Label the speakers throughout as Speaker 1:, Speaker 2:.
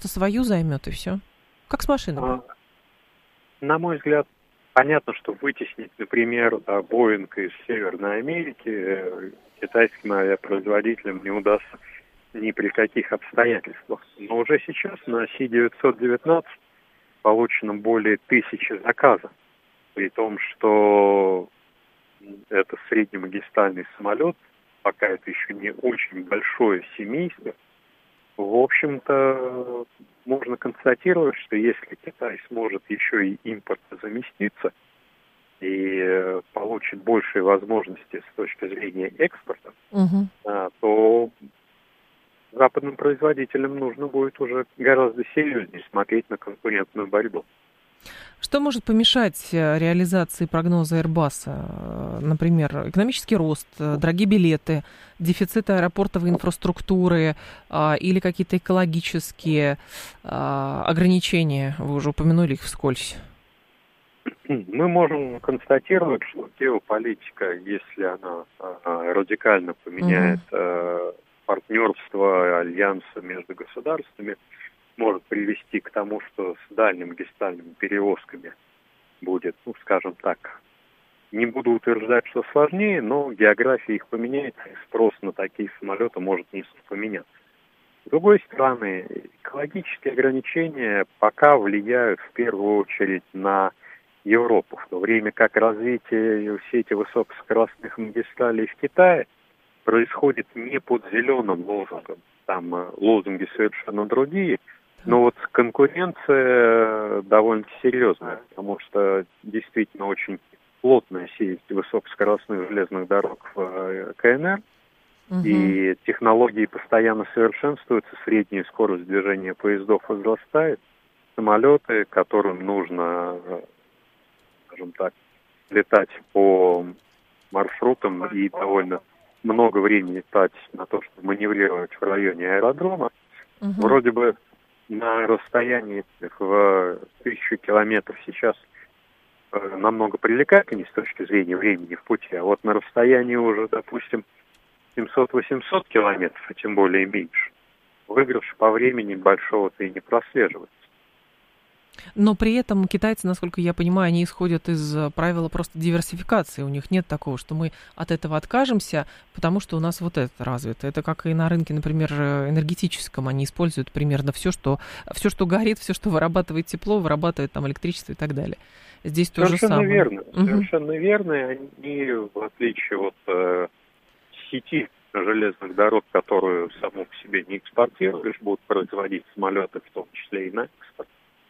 Speaker 1: просто свою займет и все. Как с машинами.
Speaker 2: На мой взгляд, понятно, что вытеснить, например, Боинг из Северной Америки китайским авиапроизводителям не удастся ни при каких обстоятельствах. Но уже сейчас на Си-919 получено более 1000 заказов. При том, что это среднемагистральный самолет, пока это еще не очень большое семейство. В общем-то, можно констатировать, что если Китай сможет еще и импортозаместиться и получит большие возможности с точки зрения экспорта, то западным производителям нужно будет уже гораздо серьезнее смотреть на конкурентную борьбу.
Speaker 1: Что может помешать реализации прогноза Airbus? Например, экономический рост, дорогие билеты, дефицит аэропортовой инфраструктуры или какие-то экологические ограничения? Вы уже упомянули их вскользь.
Speaker 2: Мы можем констатировать, что геополитика, если она радикально поменяет партнерство, альянсы между государствами, может привести к тому, что с дальними магистральными перевозками будет, скажем так, не буду утверждать, что сложнее, но география их поменяется, и спрос на такие самолеты может несколько поменяться. С другой стороны, экологические ограничения пока влияют в первую очередь на Европу, в то время как развитие сети высокоскоростных магистралей в Китае происходит не под зеленым лозунгом, там лозунги совершенно другие, но вот конкуренция довольно серьезная, потому что действительно очень плотная сеть высокоскоростных железных дорог в КНР, и технологии постоянно совершенствуются, средняя скорость движения поездов возрастает, самолеты, которым нужно, скажем так, летать по маршрутам и довольно много времени тратить на то, чтобы маневрировать в районе аэродрома, вроде бы на расстоянии в 1000 километров сейчас намного привлекательнее с точки зрения времени в пути, а вот на расстоянии уже, допустим, 700-800 километров, а тем более меньше, выигрыш по времени большого-то и не прослеживается.
Speaker 1: Но при этом китайцы, насколько я понимаю, они исходят из правила просто диверсификации. У них нет такого, что мы от этого откажемся, потому что у нас вот это развито. Это как и на рынке, например, энергетическом. Они используют примерно все, что горит, все, что вырабатывает тепло, вырабатывает там электричество и так далее. Здесь то же самое.
Speaker 2: Совершенно верно. Они, в отличие от сети железных дорог, которую саму по себе не экспортируешь, будут производить самолеты, в том числе и на экспорт.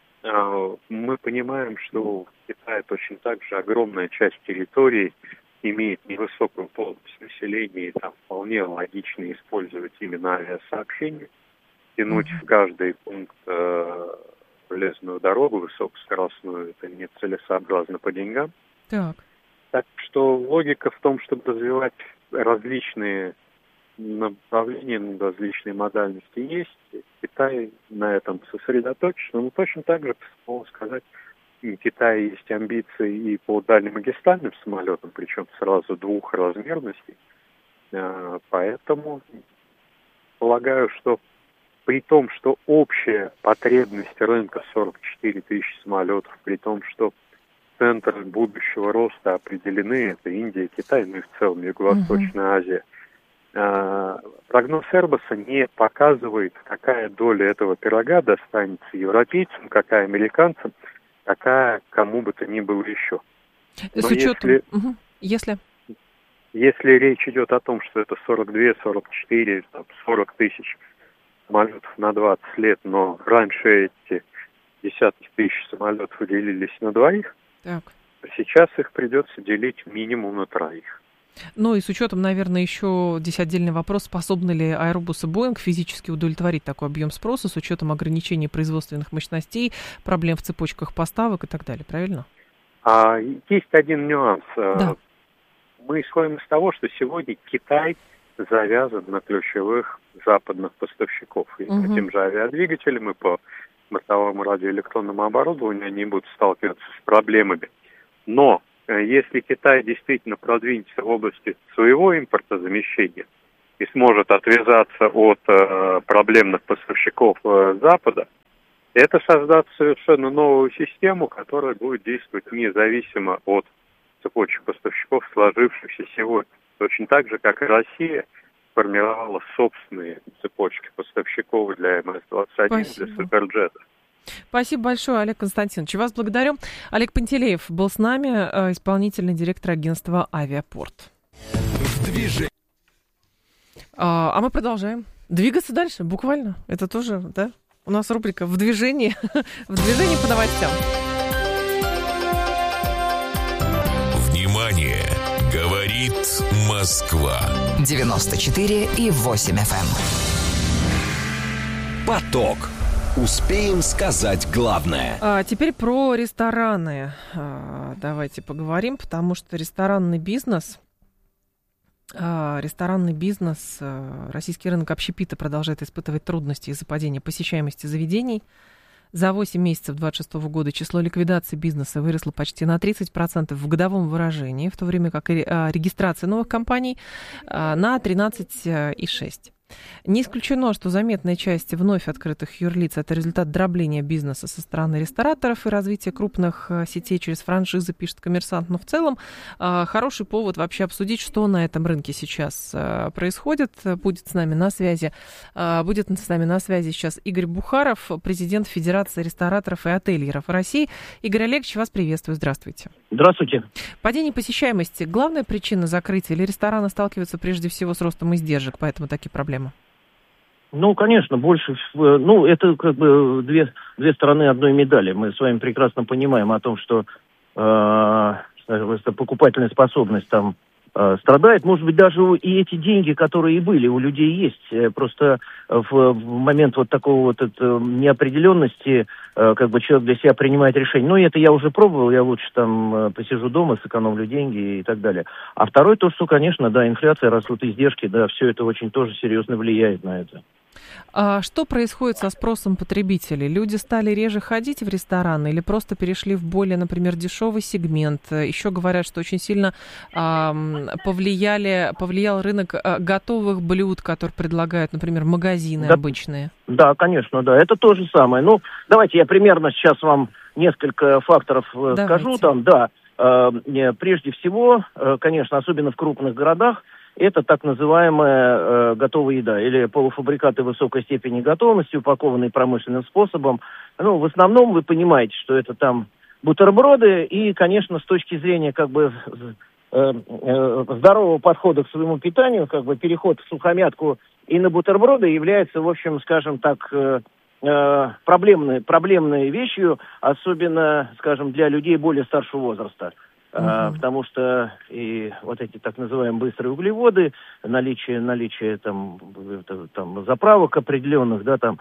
Speaker 2: Мы понимаем, что в Китае точно так же огромная часть территории имеет невысокую плотность населения, и там вполне логично использовать именно авиасообщение, тянуть в каждый пункт железную дорогу высокоскоростную, это нецелесообразно по деньгам. Так что логика в том, чтобы развивать различные направления, различные модальности есть. Китай на этом сосредоточен. Но точно так же, можно сказать, у Китая есть амбиции и по дальнемагистральным самолетам, причем сразу двух размерностей. Поэтому полагаю, что при том, что общая потребность рынка 44 тысячи самолетов, при том, что центры будущего роста определены, это Индия, Китай, ну и в целом Юго-Восточная Азия, прогноз Airbus не показывает, какая доля этого пирога достанется европейцам, какая американцам, какая кому бы то ни было еще.
Speaker 1: С учетом...
Speaker 2: Если речь идет о том, что это 42, 44, 40 тысяч самолетов на 20 лет, но раньше эти десятки тысяч самолетов делились на двоих, то сейчас их придется делить минимум на троих.
Speaker 1: Ну и с учетом, наверное, еще здесь отдельный вопрос, способны ли Airbus и Boeing физически удовлетворить такой объем спроса с учетом ограничений производственных мощностей, проблем в цепочках поставок и так далее, правильно?
Speaker 2: Есть один нюанс. Мы исходим из того, что сегодня Китай завязан на ключевых западных поставщиков. И по тем же авиадвигателям, и по бортовому радиоэлектронному оборудованию они будут сталкиваться с проблемами. Но если Китай действительно продвинется в области своего импортозамещения и сможет отвязаться от проблемных поставщиков Запада, Это создаст совершенно новую систему, которая будет действовать независимо от цепочек поставщиков, сложившихся сегодня. Точно так же, как и Россия формировала собственные цепочки поставщиков для МС-21, для суперджета.
Speaker 1: Спасибо большое, Олег Константинович. Вас благодарю. Олег Пантелеев был с нами, исполнительный директор агентства «Авиапорт». А мы продолжаем. Двигаться дальше, буквально. Это тоже, да? У нас рубрика «В движении». В движении по новостям.
Speaker 3: Внимание! Говорит Москва.
Speaker 4: 94,8 FM.
Speaker 3: Поток. Успеем сказать главное.
Speaker 1: Теперь про рестораны давайте поговорим, потому что ресторанный бизнес, российский рынок общепита продолжает испытывать трудности из-за падения посещаемости заведений. За 8 месяцев 2026 года число ликвидаций бизнеса выросло почти на 30% в годовом выражении, в то время как регистрация новых компаний на 13,6%. Не исключено, что заметная часть вновь открытых юрлиц – это результат дробления бизнеса со стороны рестораторов и развития крупных сетей через франшизы, пишет «Коммерсант». Но в целом хороший повод вообще обсудить, что на этом рынке сейчас происходит. Будет с нами на связи сейчас Игорь Бухаров, президент Федерации рестораторов и ательеров России. Игорь Олегович, вас приветствую. Здравствуйте.
Speaker 5: Здравствуйте.
Speaker 1: Падение посещаемости – главная причина закрытия или рестораны сталкиваются прежде всего с ростом издержек, поэтому такие проблемы?
Speaker 5: Ну, конечно, больше... Ну, это как бы две стороны одной медали. Мы с вами прекрасно понимаем о том, что покупательная способность там страдает. Может быть, даже и эти деньги, которые и были, у людей есть. Просто в момент вот такого вот неопределенности как бы человек для себя принимает решение. Ну, это я уже пробовал, я лучше там посижу дома, сэкономлю деньги и так далее. А второй то, что, конечно, да, инфляция, растут издержки, да, все это очень тоже серьезно влияет на это.
Speaker 1: А что происходит со спросом потребителей? Люди стали реже ходить в рестораны или просто перешли в более, например, дешевый сегмент? Еще говорят, что очень сильно повлиял рынок готовых блюд, которые предлагают, например, магазины обычные.
Speaker 5: Да, конечно, да. Это то же самое. Ну, давайте я примерно сейчас вам несколько факторов скажу. Там, да, прежде всего, конечно, особенно в крупных городах, это так называемая готовая еда или полуфабрикаты высокой степени готовности, упакованные промышленным способом. Ну, в основном вы понимаете, что это там бутерброды и, конечно, с точки зрения как бы здорового подхода к своему питанию, как бы переход в сухомятку и на бутерброды является, в общем, скажем так, проблемной вещью, особенно, скажем, для людей более старшего возраста. Потому что и вот эти так называемые быстрые углеводы, наличие там заправок определенных, да, там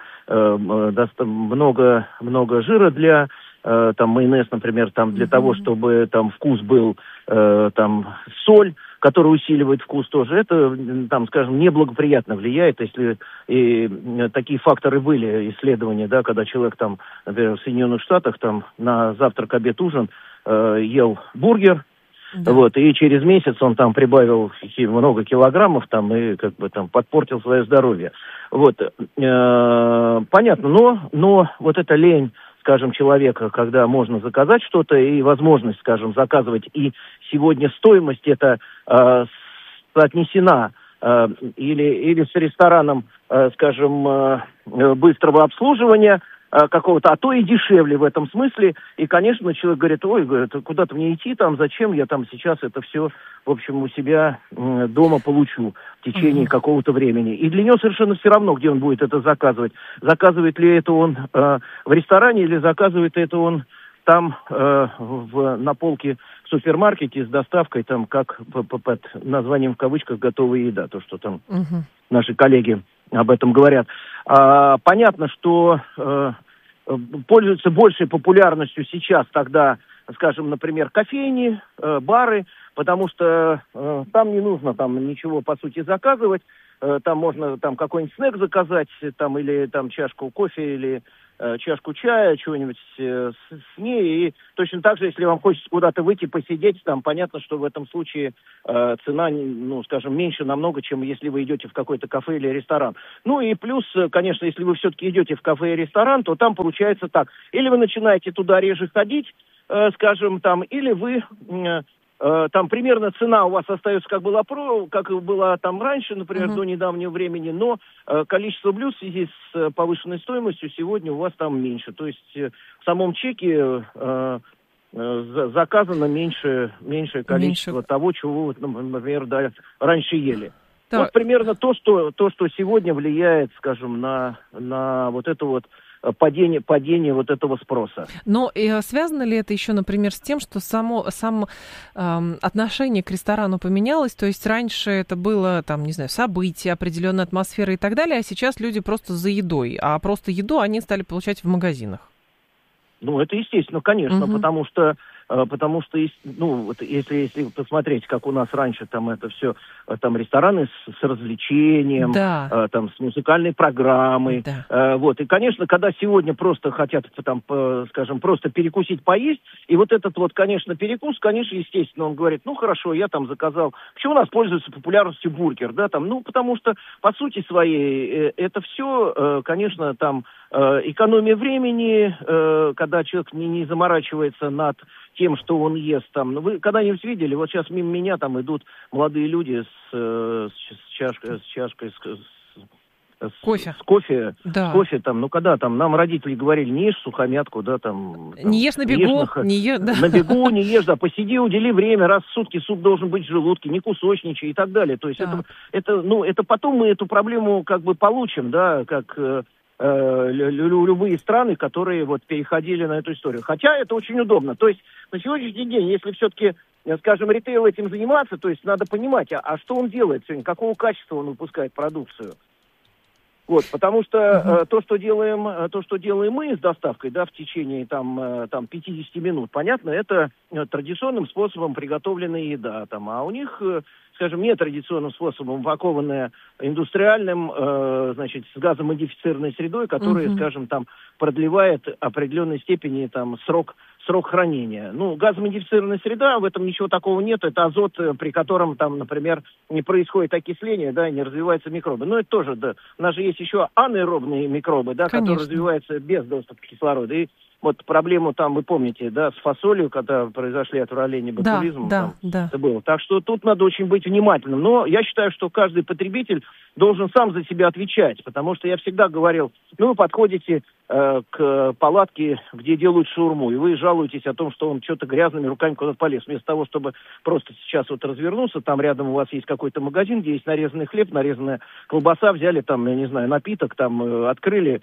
Speaker 5: много жира для там майонез, например, там для того, чтобы там вкус был, там соль, которая усиливает вкус тоже, это там, скажем, неблагоприятно влияет, если и такие факторы были, исследования, да, когда человек там, например, в Соединенных Штатах там на завтрак, обед, ужин ел бургер, да. Вот, и через месяц он там прибавил много килограммов там и как бы там подпортил свое здоровье. Вот, понятно, но вот эта лень, скажем, человека, когда можно заказать что-то и возможность, скажем, заказывать, и сегодня стоимость это соотнесена или с рестораном, скажем, быстрого обслуживания какого-то, а то и дешевле в этом смысле. И, конечно, человек говорит, ой, куда-то мне идти там, зачем я там сейчас это все, в общем, у себя дома получу в течение какого-то времени. И для него совершенно все равно, где он будет это заказывать. Заказывает ли это он в ресторане или заказывает это он там на полке в супермаркете с доставкой, там, как под названием в кавычках «готовая еда», то, что там наши коллеги об этом говорят. Понятно, что пользуются большей популярностью сейчас тогда, скажем, например, кофейни, бары, потому что там не нужно там ничего, по сути, заказывать. Там можно там какой-нибудь снэк заказать, там, или там чашку кофе, или чашку чая, чего-нибудь с ней. И точно так же, если вам хочется куда-то выйти, посидеть, там понятно, что в этом случае цена, ну, скажем, меньше намного, чем если вы идете в какой-то кафе или ресторан. Ну и плюс, конечно, если вы все-таки идете в кафе и ресторан, то там получается так. Или вы начинаете туда реже ходить, скажем, там, или вы... там примерно цена у вас остается, как была там раньше, например, до недавнего времени, но количество блюд в связи с повышенной стоимостью сегодня у вас там меньше. То есть в самом чеке заказано меньшее количество того, чего вы, например, раньше ели. Так. Вот примерно то, что сегодня влияет, скажем, на вот это вот падение вот этого спроса.
Speaker 1: Но связано ли это еще, например, с тем, что само отношение к ресторану поменялось? То есть раньше это было, там, не знаю, событие, определенная атмосфера и так далее, а сейчас люди просто за едой, а просто еду они стали получать в магазинах.
Speaker 5: Ну, это естественно, конечно, потому что, ну, вот если посмотреть, как у нас раньше там это все, там рестораны с развлечением,
Speaker 1: да.
Speaker 5: Там с музыкальной программой, да. Вот, и, конечно, когда сегодня просто хотят, там, скажем, просто перекусить, поесть, и вот этот вот, конечно, перекус, конечно, естественно, он говорит, ну, хорошо, я там заказал, почему у нас пользуется популярностью бургер, да, там, ну, потому что, по сути своей, это все, конечно, там, экономия времени, когда человек не заморачивается над тем, что он ест там. Ну, вы когда-нибудь видели, вот сейчас мимо меня там идут молодые люди с чашкой
Speaker 1: кофе.
Speaker 5: С кофе,
Speaker 1: да.
Speaker 5: С кофе там, ну когда там, нам родители говорили, не ешь сухомятку, да, там.
Speaker 1: Не ешь на бегу,
Speaker 5: на бегу не ешь, да, посиди, удели время, раз в сутки суп должен быть в желудке, не кусочничай и так далее. То есть это потом мы эту проблему как бы получим, да, как любые страны, которые вот переходили на эту историю. Хотя это очень удобно. То есть на сегодняшний день, если все-таки, скажем, ритейл этим заниматься, то есть надо понимать, а что он делает сегодня, какого качества он выпускает продукцию. Вот, потому что то, что делаем мы с доставкой, да, в течение там 50 минут, понятно, это традиционным способом приготовленная еда, там, а у них, скажем, нетрадиционным способом упакованная индустриальным, значит, с газомодифицированной средой, которая, скажем, там продлевает определенной степени там срок хранения. Ну, газомодифицированная среда, в этом ничего такого нет. Это азот, при котором там, например, не происходит окисление, да, и не развиваются микробы. Но это тоже, да. У нас же есть еще анаэробные микробы, да, которые развиваются без доступа к кислороду. И вот проблему там, вы помните, да, с фасолью, когда произошли отравления ботулизмом,
Speaker 1: да.
Speaker 5: Это было. Так что тут надо очень быть внимательным. Но я считаю, что каждый потребитель должен сам за себя отвечать, потому что я всегда говорил, ну, вы подходите к палатке, где делают шаурму, и вы жалуетесь о том, что он что-то грязными руками куда-то полез. Вместо того, чтобы просто сейчас вот развернуться, там рядом у вас есть какой-то магазин, где есть нарезанный хлеб, нарезанная колбаса, взяли там, я не знаю, напиток, там открыли,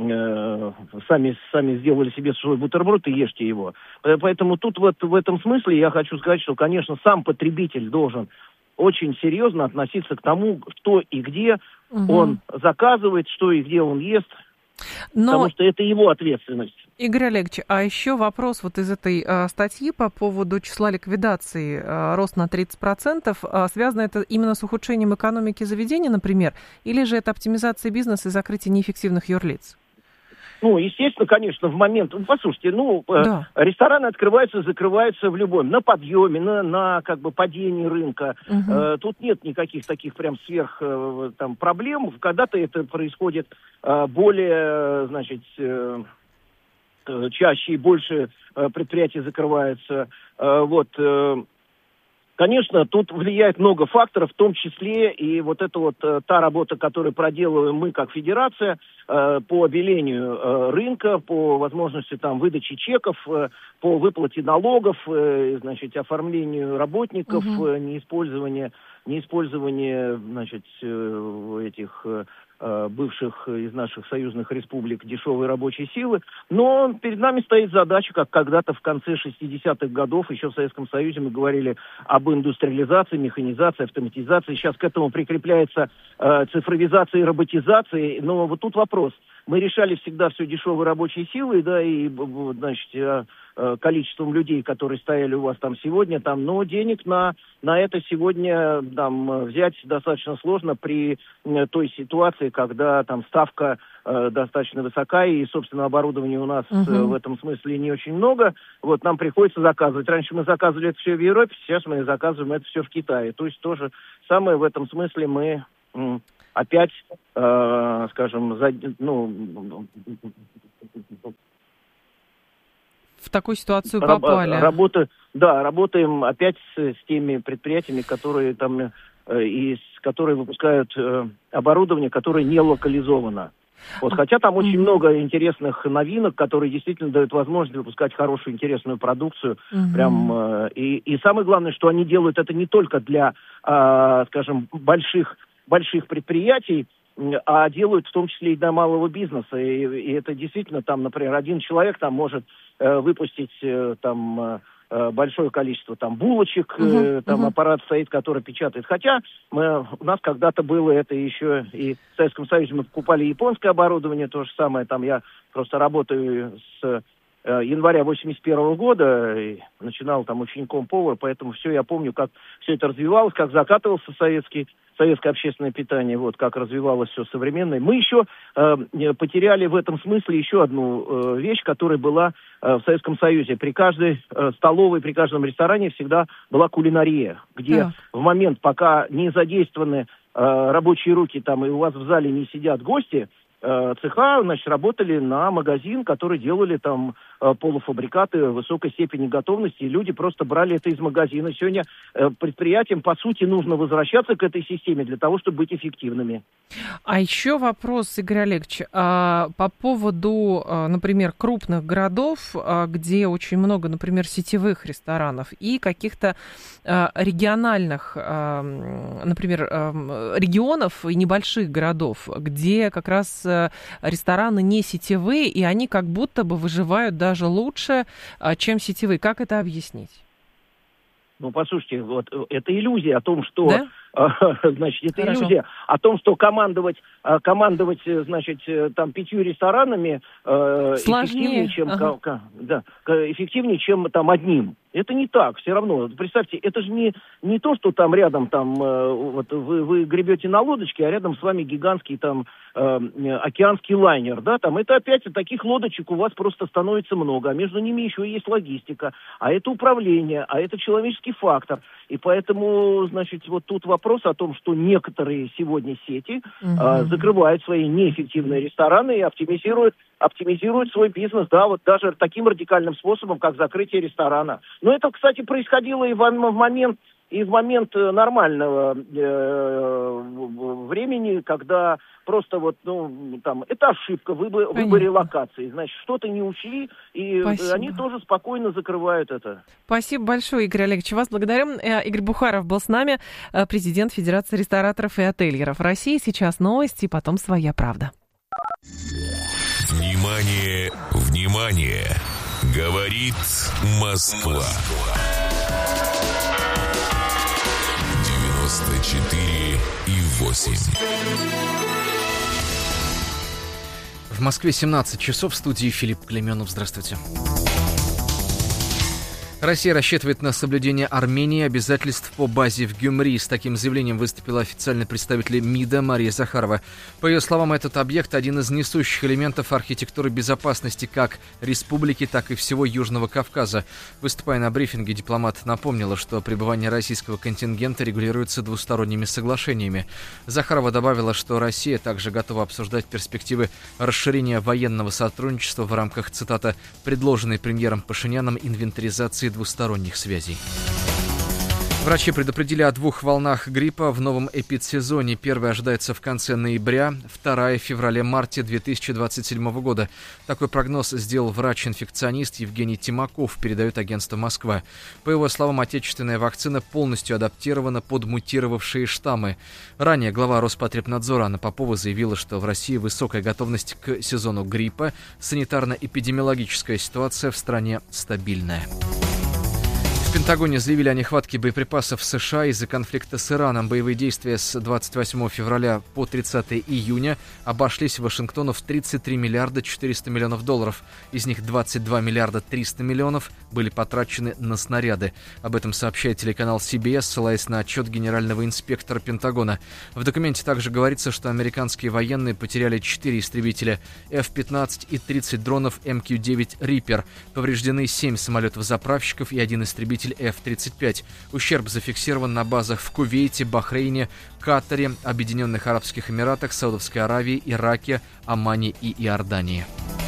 Speaker 5: сами сделали себе свой бутерброд и ешьте его. Поэтому тут вот в этом смысле я хочу сказать, что, конечно, сам потребитель должен очень серьезно относиться к тому, что и где он заказывает, что и где он ест, потому что это его ответственность.
Speaker 1: Игорь Олегович, а еще вопрос вот из этой статьи по поводу числа ликвидаций, рост на 30%. Связано это именно с ухудшением экономики заведения, например, или же это оптимизация бизнеса и закрытие неэффективных юрлиц?
Speaker 5: Ну, естественно, конечно, в момент... Послушайте, рестораны открываются, закрываются в любом... На подъеме, на как бы падении рынка. Тут нет никаких таких прям сверх там проблем. Когда-то это происходит более, значит... чаще и больше предприятий закрываются. Конечно, тут влияет много факторов, в том числе и вот эта вот та работа, которую проделываем мы как федерация по обелению рынка, по возможности там выдачи чеков, по выплате налогов, значит, оформлению работников, неиспользование, значит, этих бывших из наших союзных республик дешевой рабочей силы. Но перед нами стоит задача, как когда-то в конце 60-х годов, еще в Советском Союзе мы говорили об индустриализации, механизации, автоматизации. Сейчас к этому прикрепляется цифровизация и роботизация. Но вот тут вопрос. Мы решали всегда все дешевой рабочей силой, да, и, значит, количеством людей, которые стояли у вас там сегодня, там, но денег на это сегодня там взять достаточно сложно при той ситуации, когда там ставка достаточно высока, и, собственно, оборудования у нас в этом смысле не очень много, вот нам приходится заказывать. Раньше мы заказывали это все в Европе, сейчас мы заказываем это все в Китае. То есть то же самое в этом смысле мы опять, скажем,
Speaker 1: в такую ситуацию попали.
Speaker 5: Работаем опять с теми предприятиями, которые там которые выпускают оборудование, которое не локализовано. Вот, хотя там очень много интересных новинок, которые действительно дают возможность выпускать хорошую, интересную продукцию. Прям, и самое главное, что они делают это не только для, скажем, больших предприятий, а делают в том числе и для малого бизнеса. И это действительно там, например, один человек там может выпустить большое количество там булочек, аппарат стоит, который печатает. Хотя у нас когда-то было это еще и в Советском Союзе, мы покупали японское оборудование, то же самое, там я просто работаю с января 1981 года, и начинал там учеником повара, поэтому все я помню, как все это развивалось, как закатывался советское общественное питание, вот как развивалось все современное. Мы еще потеряли в этом смысле еще одну вещь, которая была в Советском Союзе. При каждой столовой, при каждом ресторане всегда была кулинария, где в момент, пока не задействованы рабочие руки там, и у вас в зале не сидят гости, цеха, значит, работали на магазин, который делали там полуфабрикаты высокой степени готовности, и люди просто брали это из магазина. Сегодня предприятиям, по сути, нужно возвращаться к этой системе для того, чтобы быть эффективными.
Speaker 1: А еще вопрос, Игорь Олегович, по поводу, например, крупных городов, где очень много, например, сетевых ресторанов и каких-то региональных, например, регионов и небольших городов, где как раз рестораны не сетевые, и они как будто бы выживают даже лучше, чем сетевые. Как это объяснить?
Speaker 5: Ну, послушайте, вот это иллюзия о том, что...
Speaker 1: Да?
Speaker 5: Значит, это иллюзия о том, что командовать, значит, там 5 ресторанами эффективнее, чем там одним. Это не так, все равно. Представьте, это же не то, что там рядом там вот вы гребете на лодочке, а рядом с вами гигантский там океанский лайнер, да, там это опять таких лодочек у вас просто становится много, а между ними еще есть логистика, а это управление, а это человеческий фактор. И поэтому, значит, вот тут вопрос о том, что некоторые сегодня сети закрывают свои неэффективные рестораны и оптимизируют свой бизнес, да, вот даже таким радикальным способом, как закрытие ресторана. Но это, кстати, происходило и в момент нормального времени, когда просто вот, там, это ошибка в выборе локации. Значит, что-то не учли, и они тоже спокойно закрывают это.
Speaker 1: Спасибо большое, Игорь Олегович. Вас благодарим. Игорь Бухаров был с нами, президент Федерации рестораторов и отельеров России. Сейчас новости, потом «Своя правда».
Speaker 3: Внимание, внимание! Говорит Москва. 94,8.
Speaker 4: В Москве 17 часов, в студии Филипп Клеменов. Здравствуйте. Россия рассчитывает на соблюдение Армении обязательств по базе в Гюмри. С таким заявлением выступила официальный представитель МИДа Мария Захарова. По ее словам, этот объект – один из несущих элементов архитектуры безопасности как республики, так и всего Южного Кавказа. Выступая на брифинге, дипломат напомнила, что пребывание российского контингента регулируется двусторонними соглашениями. Захарова добавила, что Россия также готова обсуждать перспективы расширения военного сотрудничества в рамках, цитата, предложенной премьером Пашиняном инвентаризации двусторонних связей. Врачи предупредили о 2 волнах гриппа в новом эпидсезоне. Первая ожидается в конце ноября, вторая в феврале-марте 2027 года. Такой прогноз сделал врач-инфекционист Евгений Тимаков, передает агентство «Москва». По его словам, отечественная вакцина полностью адаптирована под мутировавшие штаммы. Ранее глава Роспотребнадзора Анна Попова заявила, что в России высокая готовность к сезону гриппа, санитарно-эпидемиологическая ситуация в стране стабильная. В В Пентагоне заявили о нехватке боеприпасов в США из-за конфликта с Ираном. Боевые действия с 28 февраля по 30 июня обошлись Вашингтону в 33 миллиарда 400 миллионов долларов. Из них 22 миллиарда 300 миллионов были потрачены на снаряды. Об этом сообщает телеканал CBS, ссылаясь на отчет генерального инспектора Пентагона. В документе также говорится, что американские военные потеряли 4 истребителя F-15 и 30 дронов MQ-9 Reaper. Повреждены 7 самолетов-заправщиков и 1 истребитель F-35. Ущерб зафиксирован на базах в Кувейте, Бахрейне, Катаре, Объединенных Арабских Эмиратах, Саудовской Аравии, Ираке, Омане и Иордании.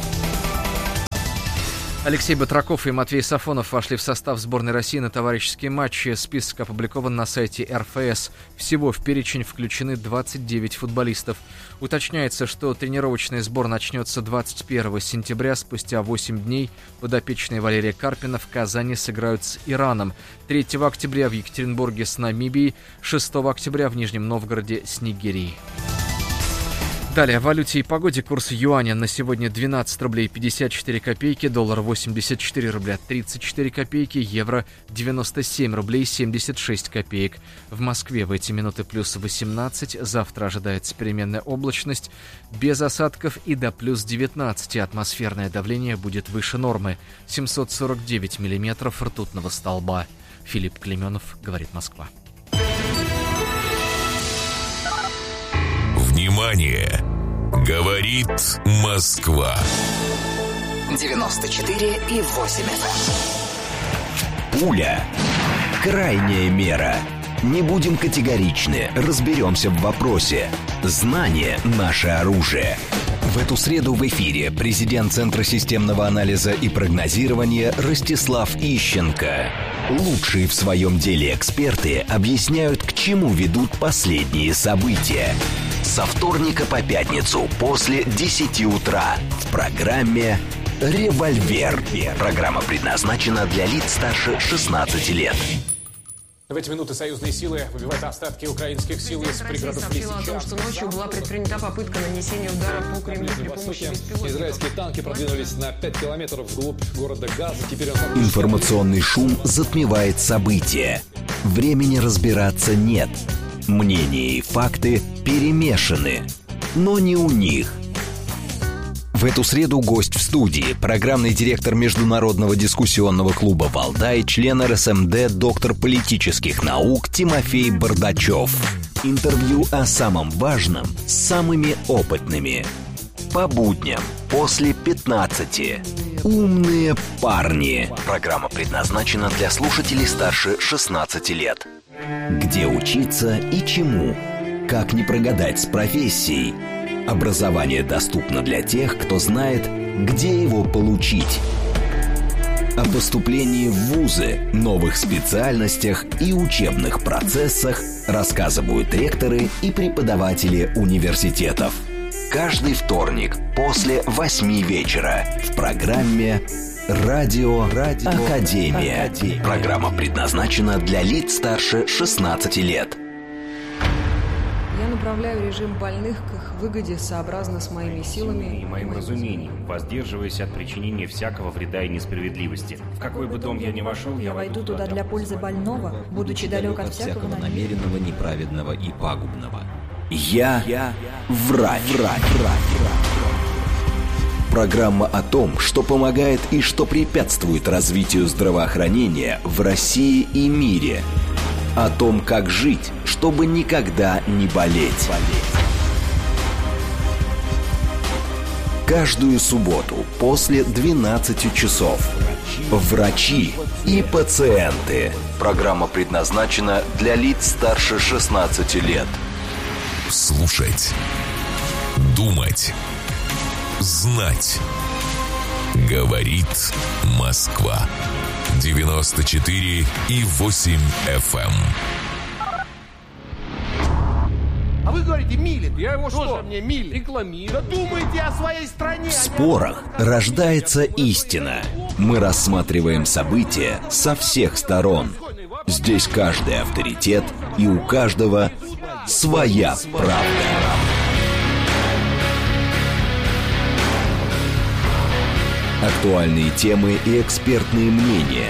Speaker 4: Алексей Батраков и Матвей Сафонов вошли в состав сборной России на товарищеские матчи. Список опубликован на сайте РФС. Всего в перечень включены 29 футболистов. Уточняется, что тренировочный сбор начнется 21 сентября. Спустя 8 дней подопечные Валерия Карпина в Казани сыграют с Ираном. 3 октября в Екатеринбурге с Намибией. 6 октября в Нижнем Новгороде с Нигерией. Далее, о валюте и погоде. Курс юаня на сегодня 12 рублей 54 копейки, доллар 84 рубля 34 копейки, евро 97 рублей 76 копеек. В Москве в эти минуты плюс 18, завтра ожидается переменная облачность, без осадков и до плюс 19. Атмосферное давление будет выше нормы, 749 миллиметров ртутного столба. Филипп Клеменов, говорит Москва.
Speaker 3: Внимание! Говорит Москва.
Speaker 6: 94,8 FM.
Speaker 7: Пуля. Крайняя мера. Не будем категоричны, разберемся в вопросе. Знание – наше оружие. В эту среду в эфире президент Центра системного анализа и прогнозирования Ростислав Ищенко. Лучшие в своем деле эксперты объясняют, к чему ведут последние события. Со вторника по пятницу после 10 утра в программе «Револьвер». Программа предназначена для лиц старше 16 лет.
Speaker 8: В эти минуты союзные силы выбивают остатки украинских сил из пригородов Лисичанска.
Speaker 9: О том, что ночью была предпринята попытка нанесения удара по Кремлю при помощи беспилотников.
Speaker 8: Израильские танки продвинулись на 5 километров вглубь города Газа. Теперь
Speaker 7: Информационный шум затмевает события. Времени разбираться нет. Мнения и факты перемешаны. Но не у них. В эту среду гость в студии, программный директор Международного дискуссионного клуба «Валдай», член РСМД, доктор политических наук Тимофей Бардачев. Интервью о самом важном с самыми опытными. По будням после 15. «Умные парни». Программа предназначена для слушателей старше 16 лет. Где учиться и чему? Как не прогадать с профессией? Образование доступно для тех, кто знает, где его получить. О поступлении в вузы, новых специальностях и учебных процессах рассказывают ректоры и преподаватели университетов. Каждый вторник после 8 вечера в программе «Радио Академия». Программа предназначена для лиц старше 16 лет.
Speaker 9: Я направляю режим больных к их выгоде сообразно с моими силами
Speaker 10: и моим разумением, воздерживаясь от причинения всякого вреда и несправедливости. В какой бы дом я ни вошел, я войду туда для пользы больного,
Speaker 11: будучи далек от всякого намеренного, неправедного и пагубного.
Speaker 7: Я врач. Программа о том, что помогает и что препятствует развитию здравоохранения в России и мире. О том, как жить, чтобы никогда не болеть. Каждую субботу после 12 часов. Врачи и пациенты. Программа предназначена для лиц старше 16 лет.
Speaker 3: Слушать. Думать. Знать. Говорит Москва. 94,8 FM.
Speaker 12: А вы говорите, милит. Я его что? Мне милит. Рекламирую. Да думайте о своей стране.
Speaker 7: В спорах рождается истина. Мы рассматриваем события со всех сторон. Здесь каждый авторитет, и у каждого своя правда. Актуальные темы и экспертные мнения.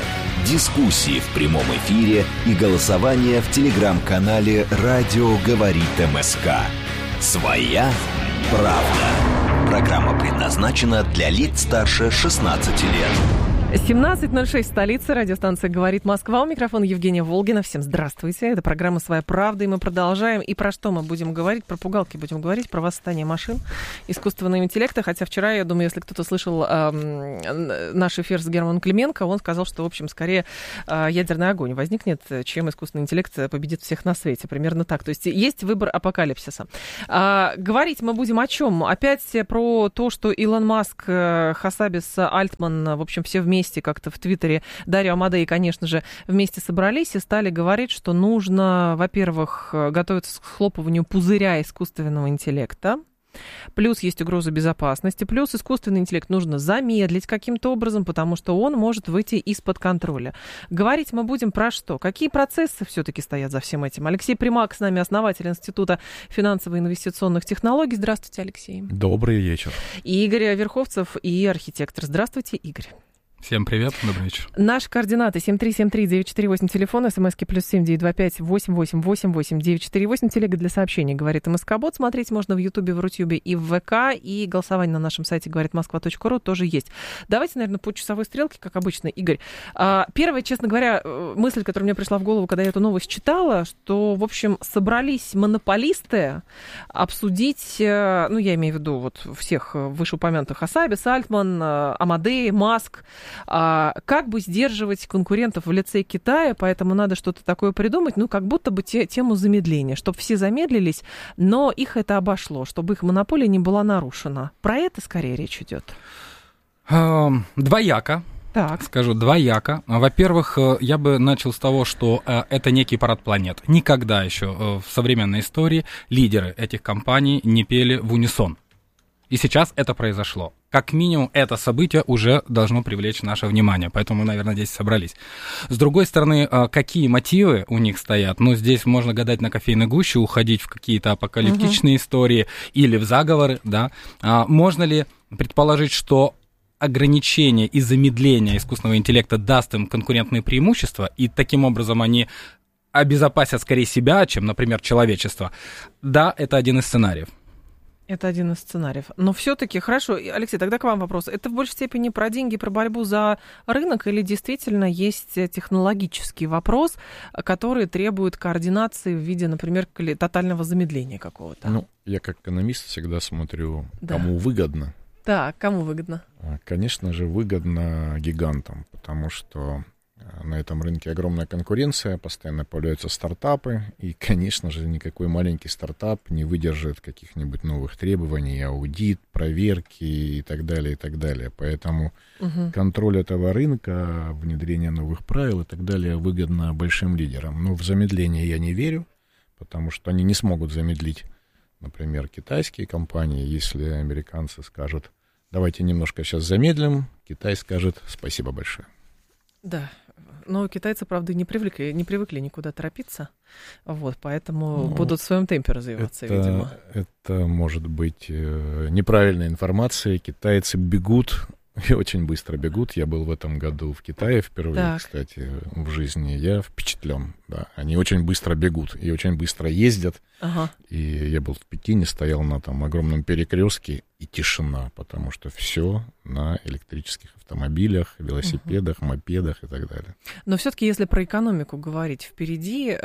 Speaker 7: дискуссии в прямом эфире и голосование в телеграм-канале «Радио говорит МСК». «Своя правда». Программа предназначена для лиц старше 16 лет.
Speaker 1: 17:06, столица, радиостанция «Говорит Москва». У микрофона Евгения Волгина. Всем здравствуйте. Это программа «Своя правда», и мы продолжаем. И про что мы будем говорить? Про пугалки будем говорить, про восстание машин, искусственного интеллекта. Хотя вчера, я думаю, если кто-то слышал наш эфир с Германом Клименко, он сказал, что, в общем, скорее ядерный огонь возникнет, чем искусственный интеллект победит всех на свете. Примерно так. То есть есть выбор апокалипсиса. Говорить мы будем о чем? Опять про то, что Илон Маск, Хасабис, Альтман, в общем, все вместе как-то в Твиттере, Дарио Амадей, конечно же, вместе собрались и стали говорить, что нужно, во-первых, готовиться к схлопыванию пузыря искусственного интеллекта. Плюс есть угроза безопасности, плюс искусственный интеллект нужно замедлить каким-то образом, потому что он может выйти из-под контроля. Говорить мы будем про что? Какие процессы все-таки стоят за всем этим? Алексей Примак с нами, основатель Института финансово-инвестиционных технологий. Здравствуйте, Алексей.
Speaker 13: Добрый вечер.
Speaker 1: И Игорь Верховцев, и архитектор. Здравствуйте, Игорь.
Speaker 13: Всем привет, добрый вечер.
Speaker 1: Наши координаты 7373948, телефон, смски +7 925 8888 948, телега для сообщений, говорит МСК-бот. Смотреть можно в Ютубе, в Рутюбе и в ВК, и голосование на нашем сайте говоритмосква.ру тоже есть. Давайте, наверное, по часовой стрелке, как обычно, Игорь. Первая, честно говоря, мысль, которая мне пришла в голову, когда я эту новость читала, что, в общем, собрались монополисты обсудить, ну, я имею в виду вот всех вышеупомянутых Хасабис, Альтман, Амадей, Маск, как бы сдерживать конкурентов в лице Китая, поэтому надо что-то такое придумать, ну, как будто бы тему замедления, чтобы все замедлились, но их это обошло, чтобы их монополия не была нарушена. Про это скорее речь идет?
Speaker 13: Двояко.
Speaker 1: Так.
Speaker 13: Скажу, двояко. Во-первых, я бы начал с того, что это некий парад планет. Никогда еще в современной истории лидеры этих компаний не пели в унисон. И сейчас это произошло. Как минимум, это событие уже должно привлечь наше внимание, поэтому мы, наверное, здесь собрались. С другой стороны, какие мотивы у них стоят? Ну, здесь можно гадать на кофейной гуще, уходить в какие-то апокалиптичные истории или в заговоры, да. Можно ли предположить, что ограничение и замедление искусственного интеллекта даст им конкурентные преимущества, и таким образом они обезопасят скорее себя, чем, например, человечество? Да, это один из сценариев.
Speaker 1: Это один из сценариев. Но все-таки, хорошо, Алексей, тогда к вам вопрос. Это в большей степени про деньги, про борьбу за рынок, или действительно есть технологический вопрос, который требует координации в виде, например, тотального замедления какого-то?
Speaker 14: Ну, я как экономист всегда смотрю, кому выгодно.
Speaker 1: Так, кому выгодно?
Speaker 14: Конечно же, выгодно гигантам, потому что на этом рынке огромная конкуренция, постоянно появляются стартапы, и, конечно же, никакой маленький стартап не выдержит каких-нибудь новых требований, аудит, проверки и так далее, и так далее. Поэтому контроль этого рынка, внедрение новых правил и так далее выгодно большим лидерам. Но в замедление я не верю, потому что они не смогут замедлить, например, китайские компании. Если американцы скажут, давайте немножко сейчас замедлим, Китай скажет спасибо большое.
Speaker 1: Да. Но китайцы, правда, не привыкли никуда торопиться, вот, поэтому будут в своем темпе развиваться, видимо.
Speaker 14: Это может быть неправильная информация. Китайцы бегут, и очень быстро бегут. Я был в этом году в Китае впервые, кстати, в жизни. Я впечатлен, да. Они очень быстро бегут и очень быстро ездят. И я был в Пекине, стоял на там огромном перекрестке, и тишина, потому что все на электрических автомобилях, велосипедах, мопедах и так далее.
Speaker 1: Но все-таки, если про экономику говорить, впереди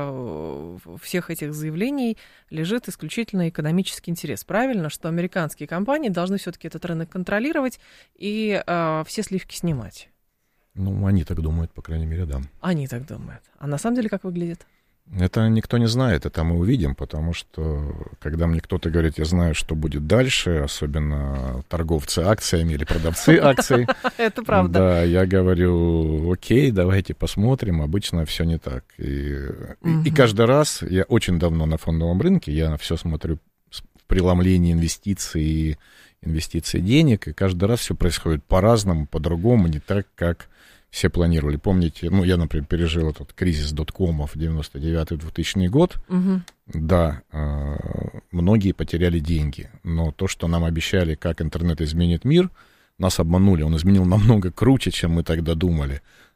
Speaker 1: всех этих заявлений лежит исключительно экономический интерес. Правильно, что американские компании должны все-таки этот рынок контролировать и все сливки снимать?
Speaker 14: Ну, они так думают, по крайней мере, да.
Speaker 1: Они так думают. А на самом деле как выглядит?
Speaker 14: Это никто не знает, это мы увидим, потому что, когда мне кто-то говорит, я знаю, что будет дальше, особенно торговцы акциями или продавцы акций.
Speaker 1: Это правда.
Speaker 14: Да, я говорю, окей, давайте посмотрим, обычно все не так. И каждый раз, я очень давно на фондовом рынке, я все смотрю в преломлении инвестиций денег, и каждый раз все происходит по-разному, по-другому, не так, как все планировали. Помните, ну, я, например, пережил этот кризис доткомов 99-2000 год. Да, многие потеряли деньги, но то, что нам обещали, как интернет изменит мир, нас обманули. Он изменил намного круче, чем мы тогда думали.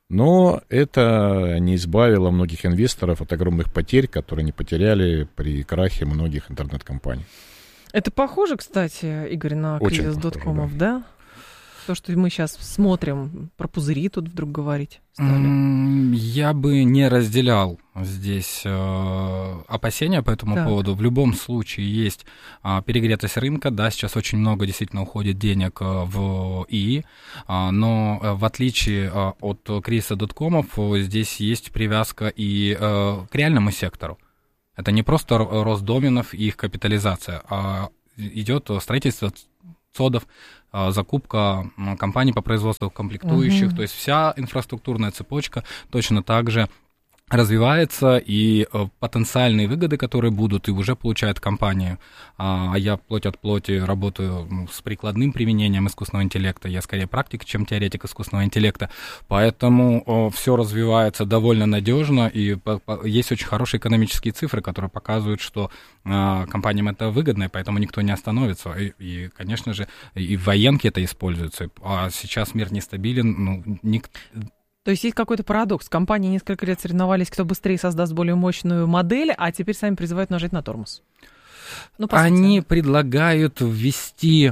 Speaker 14: Но это не избавило многих инвесторов от огромных потерь, которые они потеряли при крахе многих интернет-компаний.
Speaker 1: Это похоже, кстати, Игорь, на кризис доткомов, да? То, что мы сейчас смотрим, про пузыри тут вдруг говорить стали.
Speaker 13: Я бы не разделял здесь опасения по этому поводу. В любом случае есть перегретость рынка. Да, сейчас очень много действительно уходит денег в ИИ, но в отличие от кризиса доткомов, здесь есть привязка и к реальному сектору. Это не просто рост доменов и их капитализация, а идет строительство ЦОДов, закупка компаний по производству комплектующих, то есть вся инфраструктурная цепочка точно так же развивается, и потенциальные выгоды, которые будут и уже получают компании, а я плоть от плоти работаю с прикладным применением искусственного интеллекта, я скорее практик, чем теоретик искусственного интеллекта, поэтому все развивается довольно надежно, и есть очень хорошие экономические цифры, которые показывают, что компаниям это выгодно, и поэтому никто не остановится, и конечно же, и в военке это используется, а сейчас мир нестабилен,
Speaker 1: То есть есть какой-то парадокс. Компании несколько лет соревновались, кто быстрее создаст более мощную модель, а теперь сами призывают нажать на тормоз.
Speaker 13: Они предлагают ввести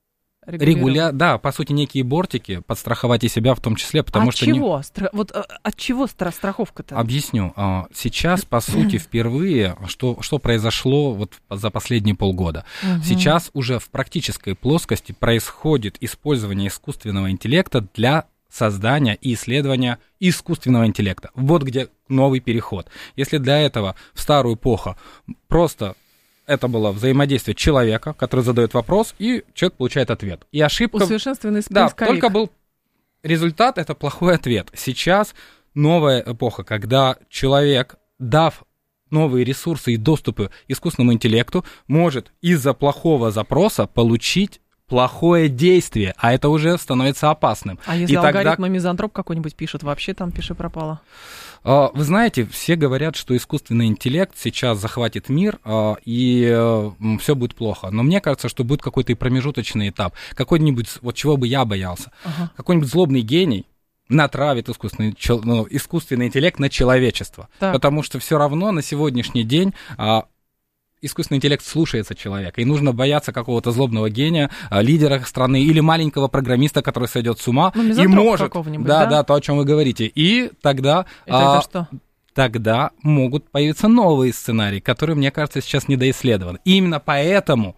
Speaker 13: по сути, некие бортики, подстраховать и себя в том числе, потому что...
Speaker 1: От чего страховка-то?
Speaker 13: Объясню. Сейчас, по сути, впервые, что произошло вот за последние полгода. Сейчас уже в практической плоскости происходит использование искусственного интеллекта для создания и исследования искусственного интеллекта. Вот где новый переход. Если для этого в старую эпоху просто это было взаимодействие человека, который задает вопрос, и человек получает ответ. И ошибка...
Speaker 1: Усовершенствованный поисковик.
Speaker 13: Да, только был результат, это плохой ответ. Сейчас новая эпоха, когда человек, дав новые ресурсы и доступы искусственному интеллекту, может из-за плохого запроса получить плохое действие, а это уже становится опасным.
Speaker 1: А если алгоритм мизантроп какой-нибудь пишет, вообще там пиши пропало?
Speaker 13: Вы знаете, все говорят, что искусственный интеллект сейчас захватит мир, и все будет плохо. Но мне кажется, что будет какой-то и промежуточный этап. Какой-нибудь, вот чего бы я боялся, какой-нибудь злобный гений натравит искусственный интеллект на человечество. Так. Потому что все равно на сегодняшний день... искусственный интеллект слушается человека, и нужно бояться какого-то злобного гения, лидера страны или маленького программиста, который сойдет с ума и может... Да, то, о чем вы говорите. И тогда...
Speaker 1: что?
Speaker 13: Тогда могут появиться новые сценарии, которые, мне кажется, сейчас недоисследованы. И именно поэтому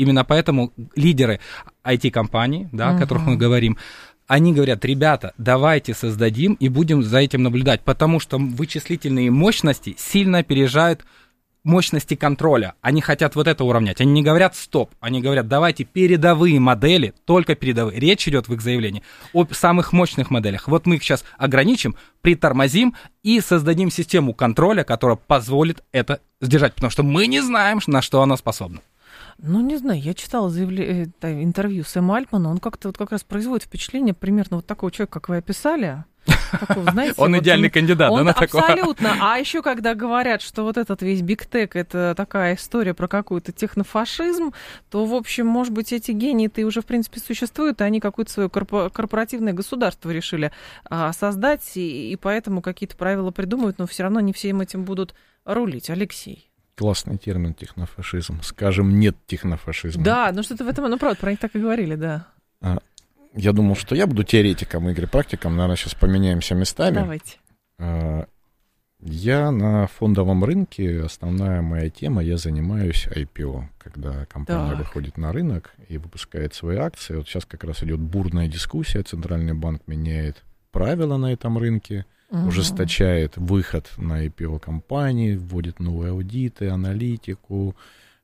Speaker 13: лидеры IT-компаний, о которых мы говорим, они говорят: ребята, давайте создадим и будем за этим наблюдать, потому что вычислительные мощности сильно опережают мощности контроля. Они хотят вот это уравнять. Они не говорят стоп, они говорят: давайте передовые модели, только передовые. Речь идет в их заявлении о самых мощных моделях. Вот мы их сейчас ограничим, притормозим и создадим систему контроля, которая позволит это сдержать, потому что мы не знаем, на что она способна.
Speaker 1: Не знаю, я читала интервью Сэма Альтмана, он как-то вот как раз производит впечатление примерно вот такого человека, как вы описали. Такого, знаете,
Speaker 13: он идеальный кандидат,
Speaker 1: да, на
Speaker 13: такого?
Speaker 1: Абсолютно. А еще когда говорят, что вот этот весь бигтек — это такая история про какой-то технофашизм, то, в общем, может быть, эти гении-то уже, в принципе, существуют, и они какое-то свое корпоративное государство решили создать, и поэтому какие-то правила придумывают, но все равно не всем этим будут рулить. Алексей.
Speaker 14: Классный термин — технофашизм. Скажем, нет технофашизма.
Speaker 1: Да, что-то в этом, правда, про них так и говорили, да.
Speaker 14: Я думал, что я буду теоретиком, Игорь практиком. Наверное, сейчас поменяемся местами.
Speaker 1: Давайте.
Speaker 14: Я на фондовом рынке, основная моя тема, я занимаюсь IPO, когда компания выходит на рынок и выпускает свои акции. Вот сейчас как раз идет бурная дискуссия, Центральный банк меняет правила на этом рынке, ужесточает выход на IPO компании, вводит новые аудиты, аналитику,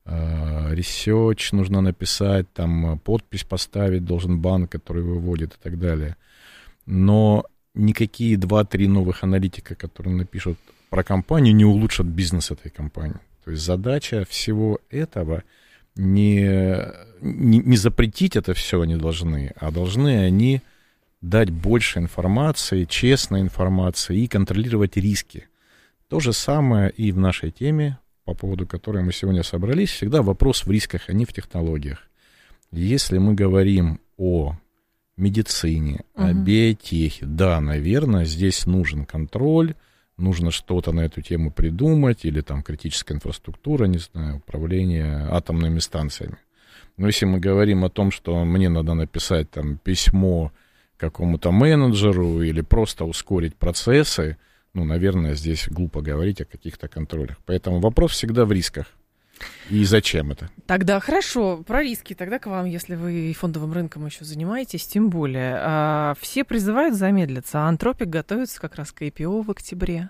Speaker 14: ресерч нужно написать, там подпись поставить должен банк, который выводит и так далее. Но никакие 2-3 новых аналитика, которые напишут про компанию, не улучшат бизнес этой компании. То есть задача всего этого не запретить это все они должны, а должны они дать больше информации, честной информации и контролировать риски. То же самое и в нашей теме, по поводу которой мы сегодня собрались, всегда вопрос в рисках, а не в технологиях. Если мы говорим о медицине, о биотехе. Да, наверное, здесь нужен контроль, нужно что-то на эту тему придумать, или там критическая инфраструктура, не знаю, управление атомными станциями. Но если мы говорим о том, что мне надо написать там письмо какому-то менеджеру или просто ускорить процессы, ну, наверное, здесь глупо говорить о каких-то контролях. Поэтому вопрос всегда в рисках. И зачем это?
Speaker 1: Тогда хорошо, про риски. Тогда к вам, если вы фондовым рынком еще занимаетесь, тем более. Все призывают замедлиться, а Антропик готовится как раз к IPO в октябре.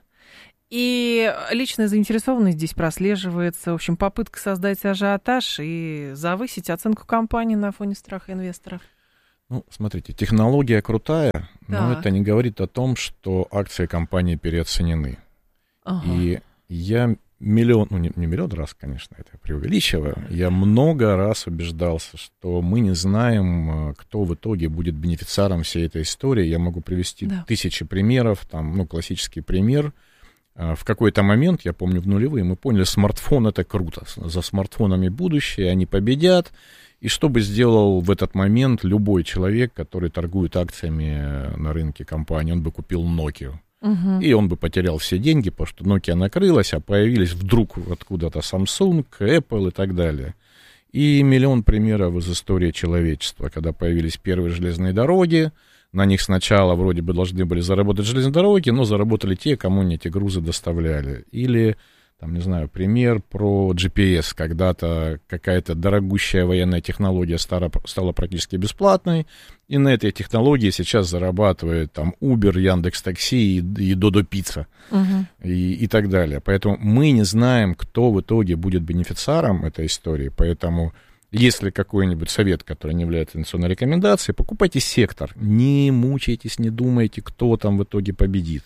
Speaker 1: И личная заинтересованность здесь прослеживается. В общем, попытка создать ажиотаж и завысить оценку компании на фоне страха инвесторов.
Speaker 14: Ну, смотрите, технология крутая, но это не говорит о том, что акции компании переоценены. Ага. И я не миллион раз, конечно, это я преувеличиваю, я много раз убеждался, что мы не знаем, кто в итоге будет бенефициаром всей этой истории. Я могу привести тысячи примеров, там, классический пример. В какой-то момент, я помню, в нулевые, мы поняли, смартфон — это круто. За смартфонами будущее, они победят. И что бы сделал в этот момент любой человек, который торгует акциями на рынке компании? Он бы купил Nokia. И он бы потерял все деньги, потому что Nokia накрылась, а появились вдруг откуда-то Samsung, Apple и так далее. И миллион примеров из истории человечества, когда появились первые железные дороги. На них сначала вроде бы должны были заработать железные дороги, но заработали те, кому эти грузы доставляли. Или, там, не знаю, пример про GPS. Когда-то какая-то дорогущая военная технология стала практически бесплатной, и на этой технологии сейчас зарабатывает там Uber, Яндекс.Такси и Додо Пицца и так далее. Поэтому мы не знаем, кто в итоге будет бенефициаром этой истории, поэтому... Если какой-нибудь совет, который не является инвестиционной рекомендацией, покупайте сектор. Не мучайтесь, не думайте, кто там в итоге победит.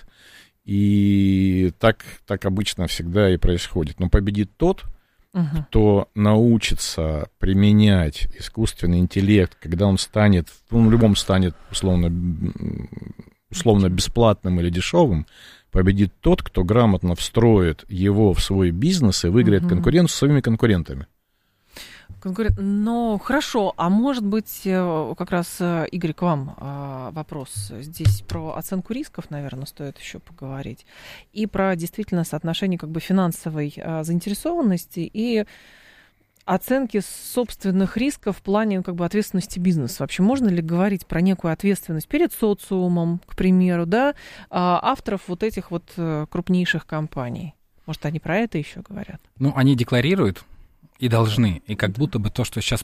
Speaker 14: И так обычно всегда и происходит. Но победит тот, кто научится применять искусственный интеллект, когда он станет, в любом станет условно бесплатным или дешевым, победит тот, кто грамотно встроит его в свой бизнес и выиграет конкуренцию с своими конкурентами.
Speaker 1: Ну, хорошо, а может быть, как раз, Игорь, к вам вопрос. Здесь про оценку рисков, наверное, стоит еще поговорить. И про действительно соотношение как бы финансовой заинтересованности и оценки собственных рисков в плане как бы ответственности бизнеса. Вообще, можно ли говорить про некую ответственность перед социумом, к примеру, да, авторов вот этих вот крупнейших компаний? Может, они про это еще говорят?
Speaker 13: Ну, они декларируют и должны. И как будто бы то, что сейчас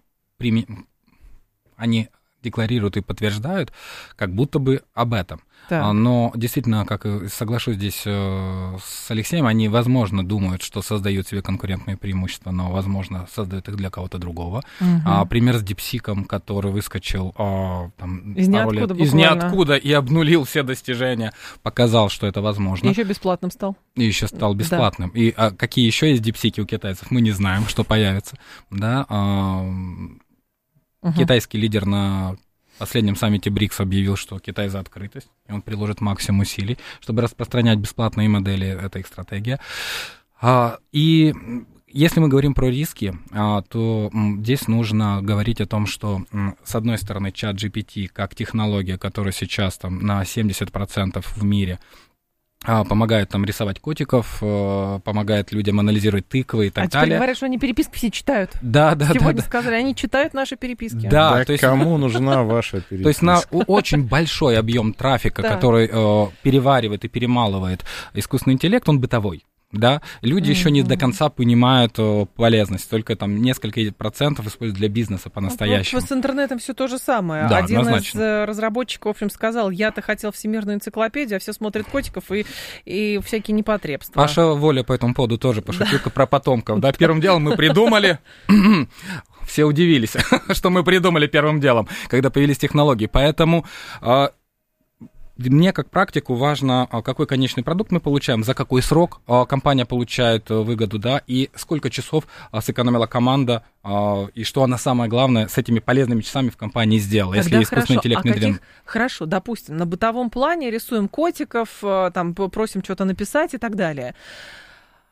Speaker 13: они декларируют и подтверждают, как будто бы об этом. Да. Но действительно, как соглашусь здесь с Алексеем, они, возможно, думают, что создают себе конкурентные преимущества, но, возможно, создают их для кого-то другого. Пример с DeepSeek, который выскочил
Speaker 1: из
Speaker 13: ниоткуда и обнулил все достижения, показал, что это возможно.
Speaker 1: И еще бесплатным стал.
Speaker 13: И еще стал бесплатным. Да. И какие еще есть DeepSeek у китайцев, мы не знаем, что появится. Да? Китайский лидер на последнем саммите БРИКС объявил, что Китай за открытость, и он приложит максимум усилий, чтобы распространять бесплатные модели, это их стратегия. И если мы говорим про риски, то здесь нужно говорить о том, что, с одной стороны, ChatGPT как технология, которая сейчас там на 70% в мире, помогает там рисовать котиков, помогает людям анализировать тыквы и так далее. А
Speaker 1: теперь говорят, что они переписки все читают.
Speaker 13: Да.
Speaker 1: Сегодня сказали, они читают наши переписки.
Speaker 14: Да, то есть кому нужна ваша переписка?
Speaker 13: То есть на очень большой объем трафика, который переваривает и перемалывает искусственный интеллект, он бытовой. Да, люди еще не до конца понимают полезность, только там несколько процентов используют для бизнеса по-настоящему.
Speaker 1: С интернетом все то же самое.
Speaker 13: Да,
Speaker 1: один
Speaker 13: однозначно.
Speaker 1: Из разработчиков, в общем, сказал, я-то хотел всемирную энциклопедию, а все смотрят котиков и всякие непотребства.
Speaker 13: Паша Воля по этому поводу тоже пошутил про потомков. Да, первым делом мы придумали... Все удивились, что мы придумали первым делом, когда появились технологии. Поэтому... Мне, как практику, важно, какой конечный продукт мы получаем, за какой срок компания получает выгоду, да, и сколько часов сэкономила команда, и что она, самое главное, с этими полезными часами в компании сделала,
Speaker 1: тогда
Speaker 13: если искусственный интеллект внедрен.
Speaker 1: Хорошо, допустим, на бытовом плане рисуем котиков, там, просим что-то написать и так далее.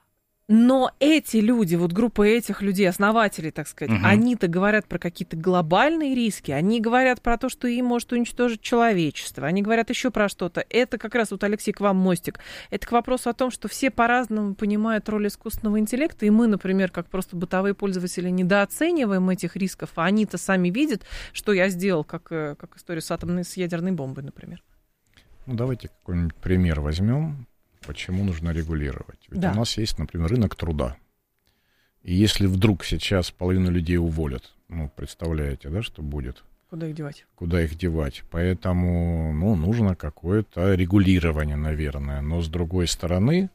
Speaker 1: Но эти люди, вот группа этих людей, основателей, так сказать, они-то говорят про какие-то глобальные риски, они говорят про то, что им может уничтожить человечество, они говорят еще про что-то. Это как раз, вот, Алексей, к вам мостик. Это к вопросу о том, что все по-разному понимают роль искусственного интеллекта, и мы, например, как просто бытовые пользователи, недооцениваем этих рисков, а они-то сами видят, что я сделал, как история с ядерной бомбой, например.
Speaker 14: Ну, давайте какой-нибудь пример возьмем. Почему нужно регулировать? Ведь у нас есть, например, рынок труда. И если вдруг сейчас половину людей уволят, ну, представляете, да, что будет?
Speaker 1: Куда их девать?
Speaker 14: Куда их девать? Поэтому, ну, нужно какое-то регулирование, наверное. Но, с другой стороны,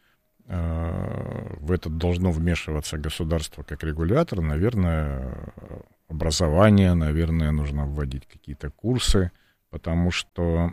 Speaker 14: в это должно вмешиваться государство как регулятор. Наверное, образование, наверное, нужно вводить какие-то курсы, потому что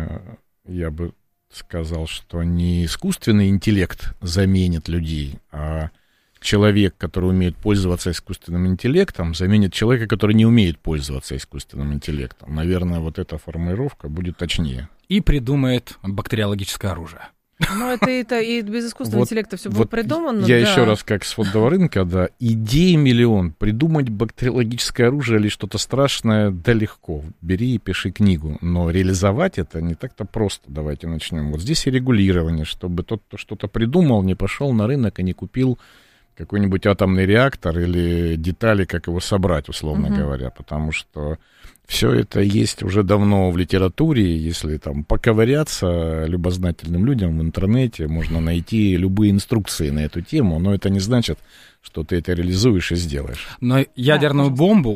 Speaker 14: я бы сказал, что не искусственный интеллект заменит людей, а человек, который умеет пользоваться искусственным интеллектом, заменит человека, который не умеет пользоваться искусственным интеллектом. Наверное, вот эта формулировка будет точнее.
Speaker 13: И придумает бактериологическое оружие.
Speaker 1: Ну, это и без искусственного интеллекта все было придумано.
Speaker 14: Я еще раз, как с фондового рынка, да, идей миллион. Придумать бактериологическое оружие или что-то страшное, да легко. Бери и пиши книгу. Но реализовать это не так-то просто. Давайте начнем. Вот здесь и регулирование, чтобы тот, кто что-то придумал, не пошел на рынок и не купил какой-нибудь атомный реактор или детали, как его собрать, условно говоря. Потому что все это есть уже давно в литературе. Если там поковыряться любознательным людям в интернете, можно найти любые инструкции на эту тему, но это не значит, что ты это реализуешь и сделаешь.
Speaker 13: Но ядерную бомбу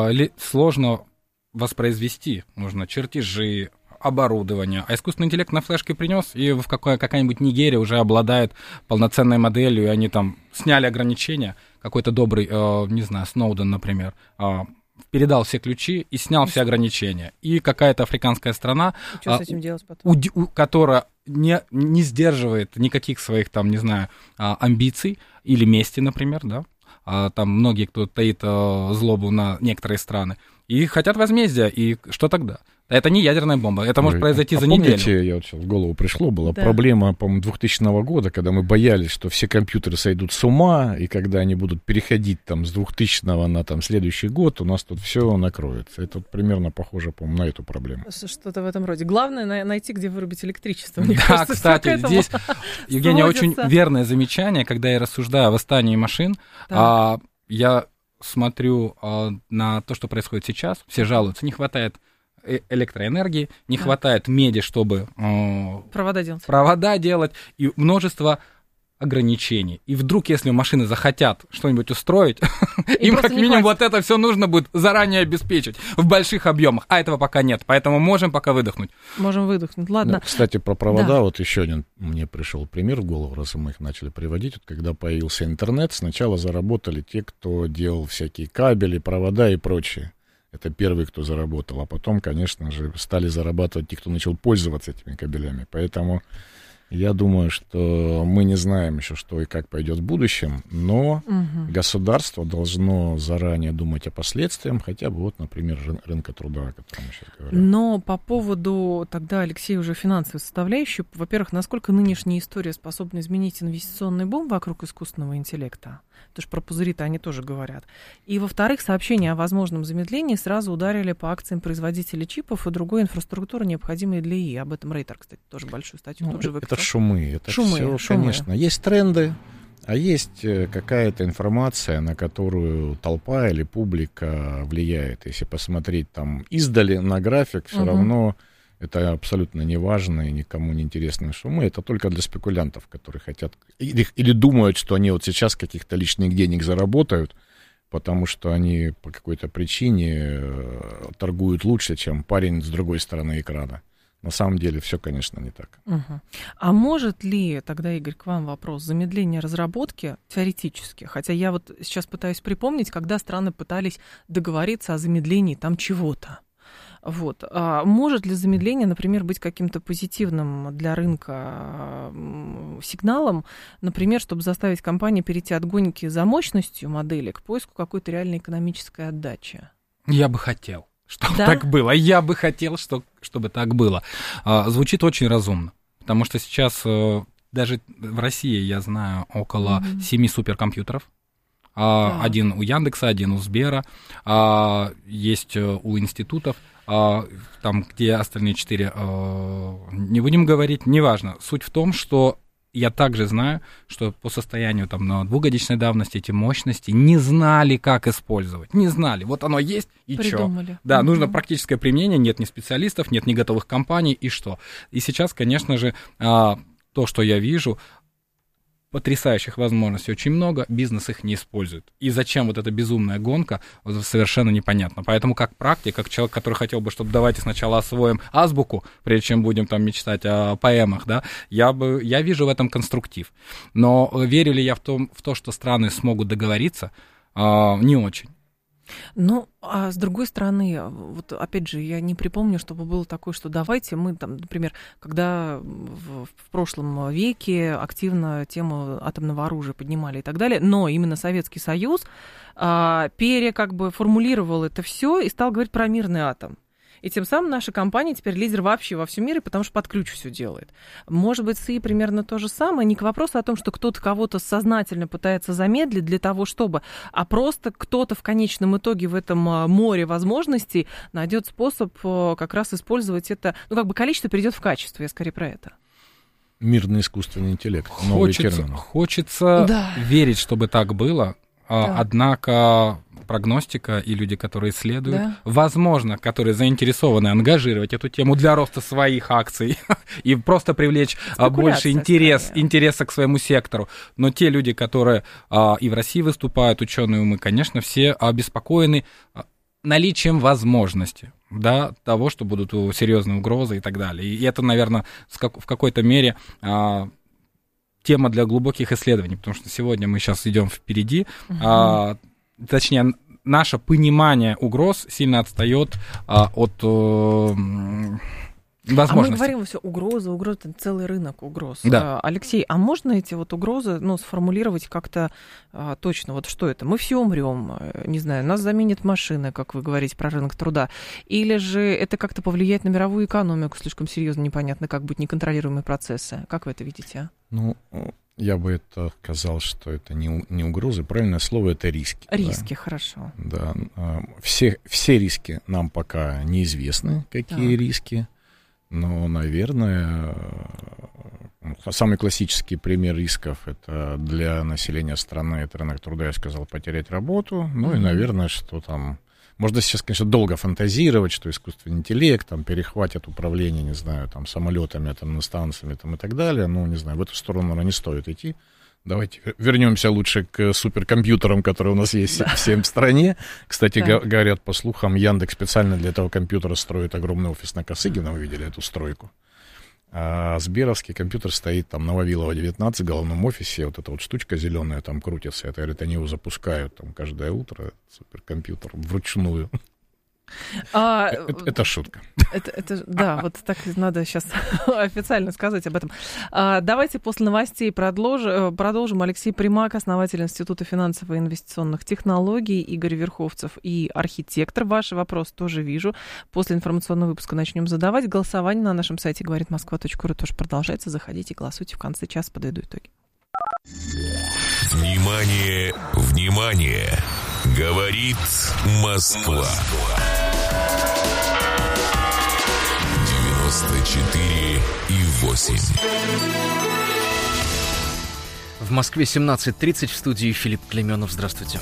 Speaker 13: сложно воспроизвести. Нужно чертежи, оборудование. А искусственный интеллект на флешке принес, и в какая-нибудь Нигерия уже обладает полноценной моделью, и они там сняли ограничения. Какой-то добрый, не знаю, Сноуден, например, передал все ключи и снял все ограничения. И какая-то африканская страна,
Speaker 1: что с этим делать потом?
Speaker 13: Которая не сдерживает никаких своих, там, не знаю, амбиций или мести, например, да, там многие, кто таит злобу на некоторые страны, и хотят возмездия, и что тогда? Это не ядерная бомба, это может произойти за неделю.
Speaker 14: Помните, я вот сейчас в голову пришло, была проблема, по-моему, 2000 года, когда мы боялись, что все компьютеры сойдут с ума, и когда они будут переходить там с 2000 на там следующий год, у нас тут все накроется. Это вот примерно похоже, по-моему, на эту проблему.
Speaker 1: Что-то в этом роде. Главное найти, где вырубить электричество.
Speaker 13: Мне кажется, кстати, здесь, Евгения, очень верное замечание, когда я рассуждаю о восстании машин, я смотрю на то, что происходит сейчас, все жалуются, не хватает электроэнергии, не хватает меди, чтобы провода делать, и множество ограничений. И вдруг, если машины захотят что-нибудь устроить, им как минимум вот это все нужно будет заранее обеспечить в больших объемах, а этого пока нет, поэтому можем пока выдохнуть.
Speaker 1: Можем выдохнуть, ладно.
Speaker 14: Ну, кстати, про провода, вот еще один мне пришел пример в голову, раз мы их начали приводить. Вот когда появился интернет, сначала заработали те, кто делал всякие кабели, провода и прочее. Это первый, кто заработал. А потом, конечно же, стали зарабатывать те, кто начал пользоваться этими кабелями. Поэтому я думаю, что мы не знаем еще, что и как пойдет в будущем, но государство должно заранее думать о последствиях, хотя бы вот, например, рынка труда, о котором мы сейчас говорим.
Speaker 1: Но по поводу тогда, Алексей, уже финансовой составляющей, во-первых, насколько нынешняя история способна изменить инвестиционный бум вокруг искусственного интеллекта? Потому что про пузыри-то они тоже говорят. И, во-вторых, сообщения о возможном замедлении сразу ударили по акциям производителей чипов и другой инфраструктуры, необходимой для ИИ. Об этом Рейтер, кстати, тоже большую статью тут же выписал.
Speaker 14: Это шумы. Это все, конечно. Есть тренды, а есть какая-то информация, на которую толпа или публика влияет. Если посмотреть там издали на график, все равно это абсолютно неважно и никому не интересные шумы. Это только для спекулянтов, которые хотят или думают, что они вот сейчас каких-то лишних денег заработают, потому что они по какой-то причине торгуют лучше, чем парень с другой стороны экрана. На самом деле все, конечно, не так.
Speaker 1: А может ли, тогда, Игорь, к вам вопрос, замедление разработки теоретически? Хотя я вот сейчас пытаюсь припомнить, когда страны пытались договориться о замедлении там чего-то. Вот. А может ли замедление, например, быть каким-то позитивным для рынка сигналом, например, чтобы заставить компании перейти от гонки за мощностью модели к поиску какой-то реальной экономической отдачи?
Speaker 13: Я бы хотел, чтобы так было. Я бы хотел, чтобы так было. Звучит очень разумно, потому что сейчас даже в России я знаю около 7 суперкомпьютеров. Один у Яндекса, один у Сбера, есть у институтов, там, где остальные 4, не будем говорить, неважно. Суть в том, что я также знаю, что по состоянию там, на 2-годичной давности эти мощности не знали, как использовать. Не знали. Вот оно есть, и что? Да, нужно практическое применение, нет ни специалистов, нет ни готовых компаний, и что? И сейчас, конечно же, то, что я вижу, потрясающих возможностей очень много, бизнес их не использует. И зачем вот эта безумная гонка, совершенно непонятно. Поэтому как практик, как человек, который хотел бы, чтобы давайте сначала освоим азбуку, прежде чем будем там мечтать о поэмах, да, я вижу в этом конструктив. Но верю ли я в то, что страны смогут договориться, не очень.
Speaker 1: Ну, а с другой стороны, вот опять же, я не припомню, чтобы было такое, что давайте мы там, например, когда в прошлом веке активно тему атомного оружия поднимали и так далее, но именно Советский Союз формулировал это все и стал говорить про мирный атом. И тем самым наша компания теперь лидер вообще во всем мире, потому что под ключ все делает. Может быть, СИИ примерно то же самое. Не к вопросу о том, что кто-то кого-то сознательно пытается замедлить для того, чтобы... А просто кто-то в конечном итоге в этом море возможностей найдет способ как раз использовать это... количество перейдет в качество. Я скорее про это.
Speaker 14: Мирный искусственный интеллект.
Speaker 13: Хочется верить, чтобы так было. Да. Однако прогностика и люди, которые исследуют, возможно, которые заинтересованы ангажировать эту тему для роста своих акций и просто привлечь больше интереса к своему сектору. Но те люди, которые и в России выступают, ученые умы, конечно, все обеспокоены наличием возможности, да, того, что будут серьезные угрозы и так далее. И это, наверное, в какой-то мере... тема для глубоких исследований, потому что сегодня мы сейчас идем впереди, точнее, наше понимание угроз сильно отстает от возможностей.
Speaker 1: А мы говорим все угрозы, это целый рынок угроз.
Speaker 13: Да.
Speaker 1: Алексей, а можно эти вот угрозы, сформулировать как-то точно? Вот что это? Мы все умрем, не знаю, нас заменят машины, как вы говорите про рынок труда, или же это как-то повлияет на мировую экономику слишком серьезно, непонятно, как будут неконтролируемые процессы? Как вы это видите?
Speaker 14: Я бы это сказал, что это не угрозы, правильное слово — это риски.
Speaker 1: Риски, да? Хорошо.
Speaker 14: Да, все риски нам пока неизвестны, какие риски. Но, наверное, самый классический пример рисков — это для населения страны, это рынок труда, я сказал, потерять работу. Ну и, наверное, что там... Можно сейчас, конечно, долго фантазировать, что искусственный интеллект там перехватит управление, не знаю, там, самолетами, там, станциями там, и так далее. Ну, не знаю, в эту сторону, наверное, не стоит идти. Давайте вернемся лучше к суперкомпьютерам, которые у нас есть всем в стране. Кстати, говорят, по слухам, Яндекс специально для этого компьютера строит огромный офис на Косыгина, вы видели эту стройку. А Сберовский компьютер стоит там на Вавилова 19 в головном офисе, вот эта вот штучка зеленая там крутится, это, говорит, они его запускают там каждое утро, суперкомпьютер, вручную. Это шутка.
Speaker 1: Да, вот так надо сейчас официально сказать об этом. Давайте после новостей продолжим. Алексей Примак, основатель Института финансовых и инвестиционных технологий, Игорь Верховцев и архитектор. Ваши вопросы тоже вижу. После информационного выпуска начнем задавать. Голосование на нашем сайте говоритmoskva.ру тоже продолжается. Заходите, голосуйте. В конце часа подведу итоги.
Speaker 3: Внимание, внимание! Говорит Москва. 94,8.
Speaker 4: В Москве 17:30, в студии Филипп Клеменов. Здравствуйте.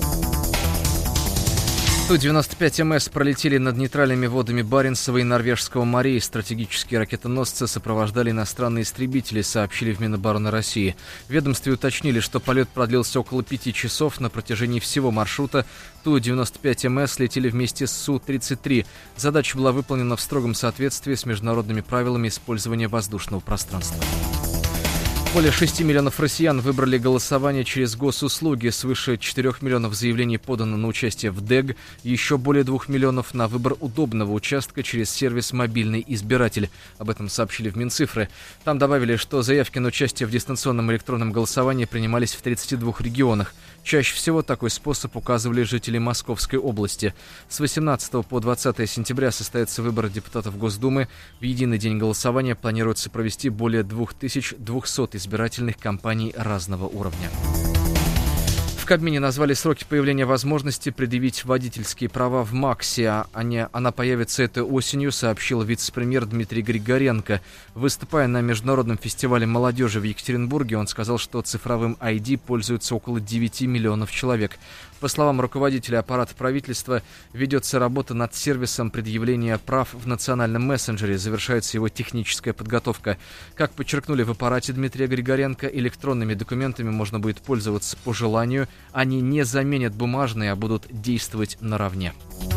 Speaker 4: Ту-95 МС пролетели над нейтральными водами Баренцева и Норвежского морей. Стратегические ракетоносцы сопровождали иностранные истребители, сообщили в Минобороны России. В ведомстве уточнили, что полет продлился около 5 часов. На протяжении всего маршрута Ту-95 МС летели вместе с Су-33. Задача была выполнена в строгом соответствии с международными правилами использования воздушного пространства. Более 6 миллионов россиян выбрали голосование через госуслуги. Свыше 4 миллионов заявлений подано на участие в ДЭГ. Еще более 2 миллионов на выбор удобного участка через сервис «Мобильный избиратель». Об этом сообщили в Минцифры. Там добавили, что заявки на участие в дистанционном электронном голосовании принимались в 32 регионах. Чаще всего такой способ указывали жители Московской области. С 18 по 20 сентября состоятся выборы депутатов Госдумы. В единый день голосования планируется провести более 2200 избирательных кампаний разного уровня. В Кабмине назвали сроки появления возможности предъявить водительские права в МАКСе. Она появится этой осенью, сообщил вице-премьер Дмитрий Григоренко. Выступая на Международном фестивале молодежи в Екатеринбурге, он сказал, что цифровым ID пользуются около 9 миллионов человек. По словам руководителя аппарата правительства, ведется работа над сервисом предъявления прав в национальном мессенджере, завершается его техническая подготовка. Как подчеркнули в аппарате Дмитрия Григоренко, электронными документами можно будет пользоваться по желанию. Они не заменят бумажные, а будут действовать наравне.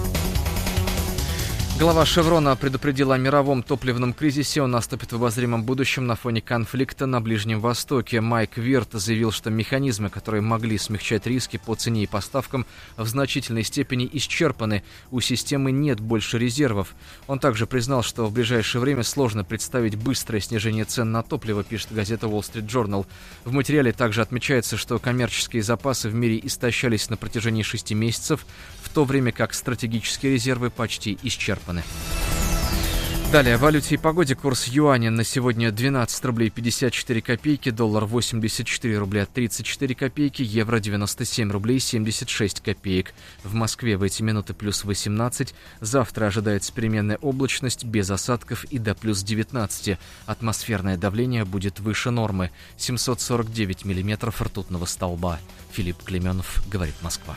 Speaker 4: Глава «Шеврона» предупредил о мировом топливном кризисе. Он наступит в обозримом будущем на фоне конфликта на Ближнем Востоке. Майк Вирт заявил, что механизмы, которые могли смягчать риски по цене и поставкам, в значительной степени исчерпаны. У системы нет больше резервов. Он также признал, что в ближайшее время сложно представить быстрое снижение цен на топливо, пишет газета Wall Street Journal. В материале также отмечается, что коммерческие запасы в мире истощались на протяжении 6 месяцев, в то время как стратегические резервы почти исчерпаны. Далее, о валюте и погоде. Курс юаня на сегодня 12 рублей 54 копейки, доллар 84 рубля 34 копейки, евро 97 рублей 76 копеек. В Москве в эти минуты плюс 18. Завтра ожидается переменная облачность, без осадков и до плюс 19. Атмосферное давление будет выше нормы. 749 миллиметров ртутного столба. Филипп Клеменов, говорит Москва.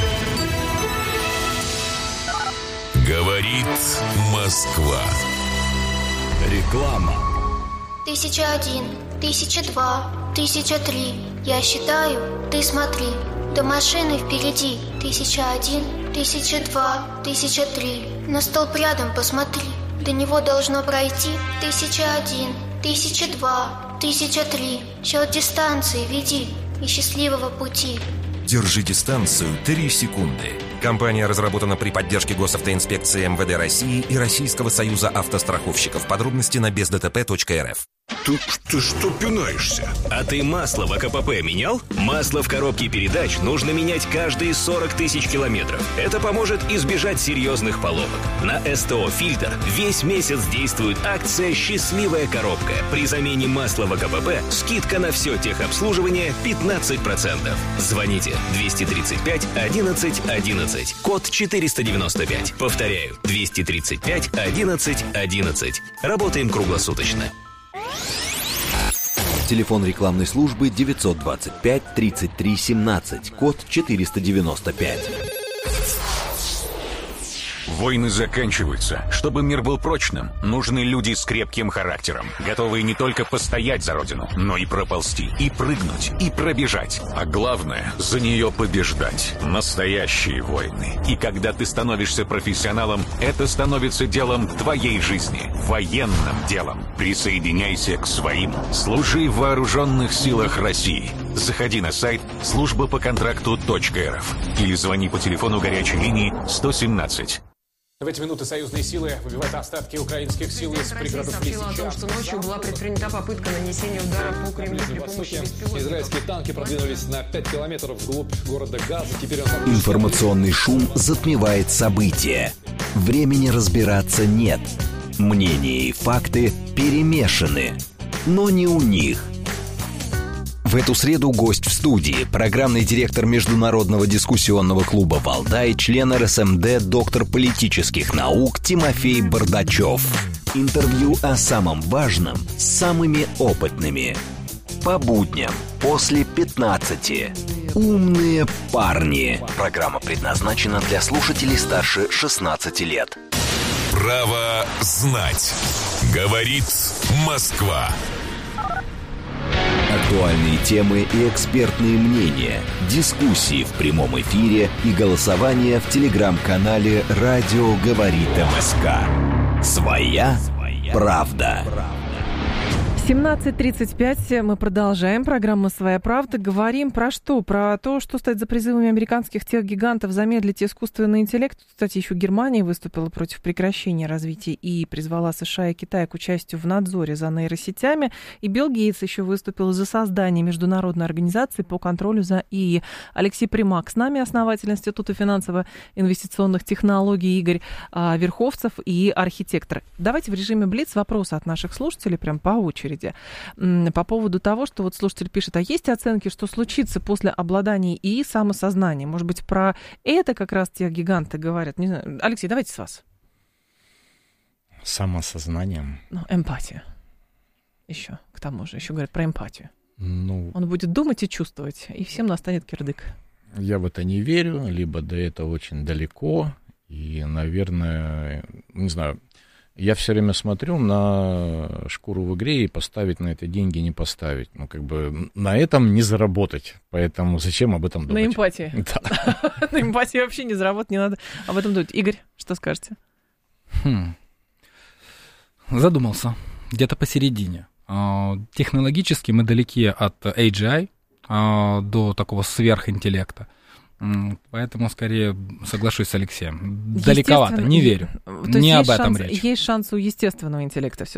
Speaker 3: Говорит Москва.
Speaker 15: Реклама.
Speaker 16: 1001, 1002, 1003. Я считаю, ты смотри. До машины впереди. 1001, 1002, 1003. На столб рядом посмотри. До него должно пройти 1001, 1002, 1003. Счет дистанции веди и счастливого пути.
Speaker 17: Держи дистанцию 3 секунды. Компания разработана при поддержке Госавтоинспекции МВД России и Российского союза автостраховщиков. Подробности на бездтп.рф.
Speaker 18: Ты что пинаешься? А ты масло в АКПП менял? Масло в коробке передач нужно менять каждые 40 тысяч километров. Это поможет избежать серьезных поломок. На СТО «Фильтр» весь месяц действует акция «Счастливая коробка». При замене масла в АКПП скидка на все техобслуживание 15%. Звоните 235 11 11. Код 495. Повторяю, 235 11 11. Работаем круглосуточно.
Speaker 7: Телефон рекламной службы 925 33 17, код 495.
Speaker 19: Войны заканчиваются. Чтобы мир был прочным, нужны люди с крепким характером, готовые не только постоять за родину, но и проползти, и прыгнуть, и пробежать. А главное, за нее побеждать. Настоящие войны. И когда ты становишься профессионалом, это становится делом твоей жизни. Военным делом. Присоединяйся к своим. Служи в вооруженных силах России. Заходи на сайт службапоконтракту.рф или звони по телефону горячей линии 117.
Speaker 8: В эти минуты союзные силы выбивают остатки украинских сил из пригородов Лисичанска.
Speaker 9: О том, что ночью была предпринята попытка нанесения удара по Кремлю при помощи беспилотников.
Speaker 8: Израильские танки продвинулись на 5 километров вглубь города Газа. Теперь
Speaker 7: Информационный шум затмевает события. Времени разбираться нет. Мнения и факты перемешаны. Но не у них. В эту среду гость в студии, программный директор Международного дискуссионного клуба «Валдай», член РСМД, доктор политических наук Тимофей Бардачев. Интервью о самом важном с самыми опытными. По будням после 15. «Умные парни». Программа предназначена для слушателей старше 16 лет.
Speaker 3: Право знать. Говорит Москва.
Speaker 7: Актуальные темы и экспертные мнения, дискуссии в прямом эфире и голосование в телеграм-канале «Радио говорит МСК». Своя правда.
Speaker 1: 17:35. Мы продолжаем. Программа «Своя правда». Говорим про что? Про то, что стоит за призывами американских техгигантов замедлить искусственный интеллект. Кстати, еще Германия выступила против прекращения развития и призвала США и Китай к участию в надзоре за нейросетями. И Билл Гейтс еще выступил за создание международной организации по контролю за ИИ. Алексей Примак с нами, основатель Института финансово-инвестиционных технологий, Игорь Верховцев и архитектор. Давайте в режиме Блиц вопросы от наших слушателей прям по очереди. По поводу того, что вот слушатель пишет, а есть оценки, что случится после обладания ИИ самосознанием? Может быть, про это как раз те гиганты говорят? Не знаю. Алексей, давайте с вас.
Speaker 14: Самосознанием?
Speaker 1: Ну, эмпатия. Еще, к тому же, еще говорят про эмпатию.
Speaker 14: Ну,
Speaker 1: он будет думать и чувствовать, и всем настанет кирдык.
Speaker 14: Я в это не верю, либо до этого очень далеко, и, наверное, не знаю, я все время смотрю на шкуру в игре, и поставить на это деньги не поставить. Ну, как бы на этом не заработать. Поэтому зачем об этом думать?
Speaker 1: На эмпатии.
Speaker 14: Да.
Speaker 1: На эмпатии вообще не заработать, не надо об этом думать. Игорь, что скажете?
Speaker 13: Задумался. Где-то посередине. Технологически мы далеки от AGI до такого сверхинтеллекта. Поэтому, скорее, соглашусь с Алексеем. Далековато, не верю. Не об этом речь.
Speaker 1: Есть шанс у естественного интеллекта.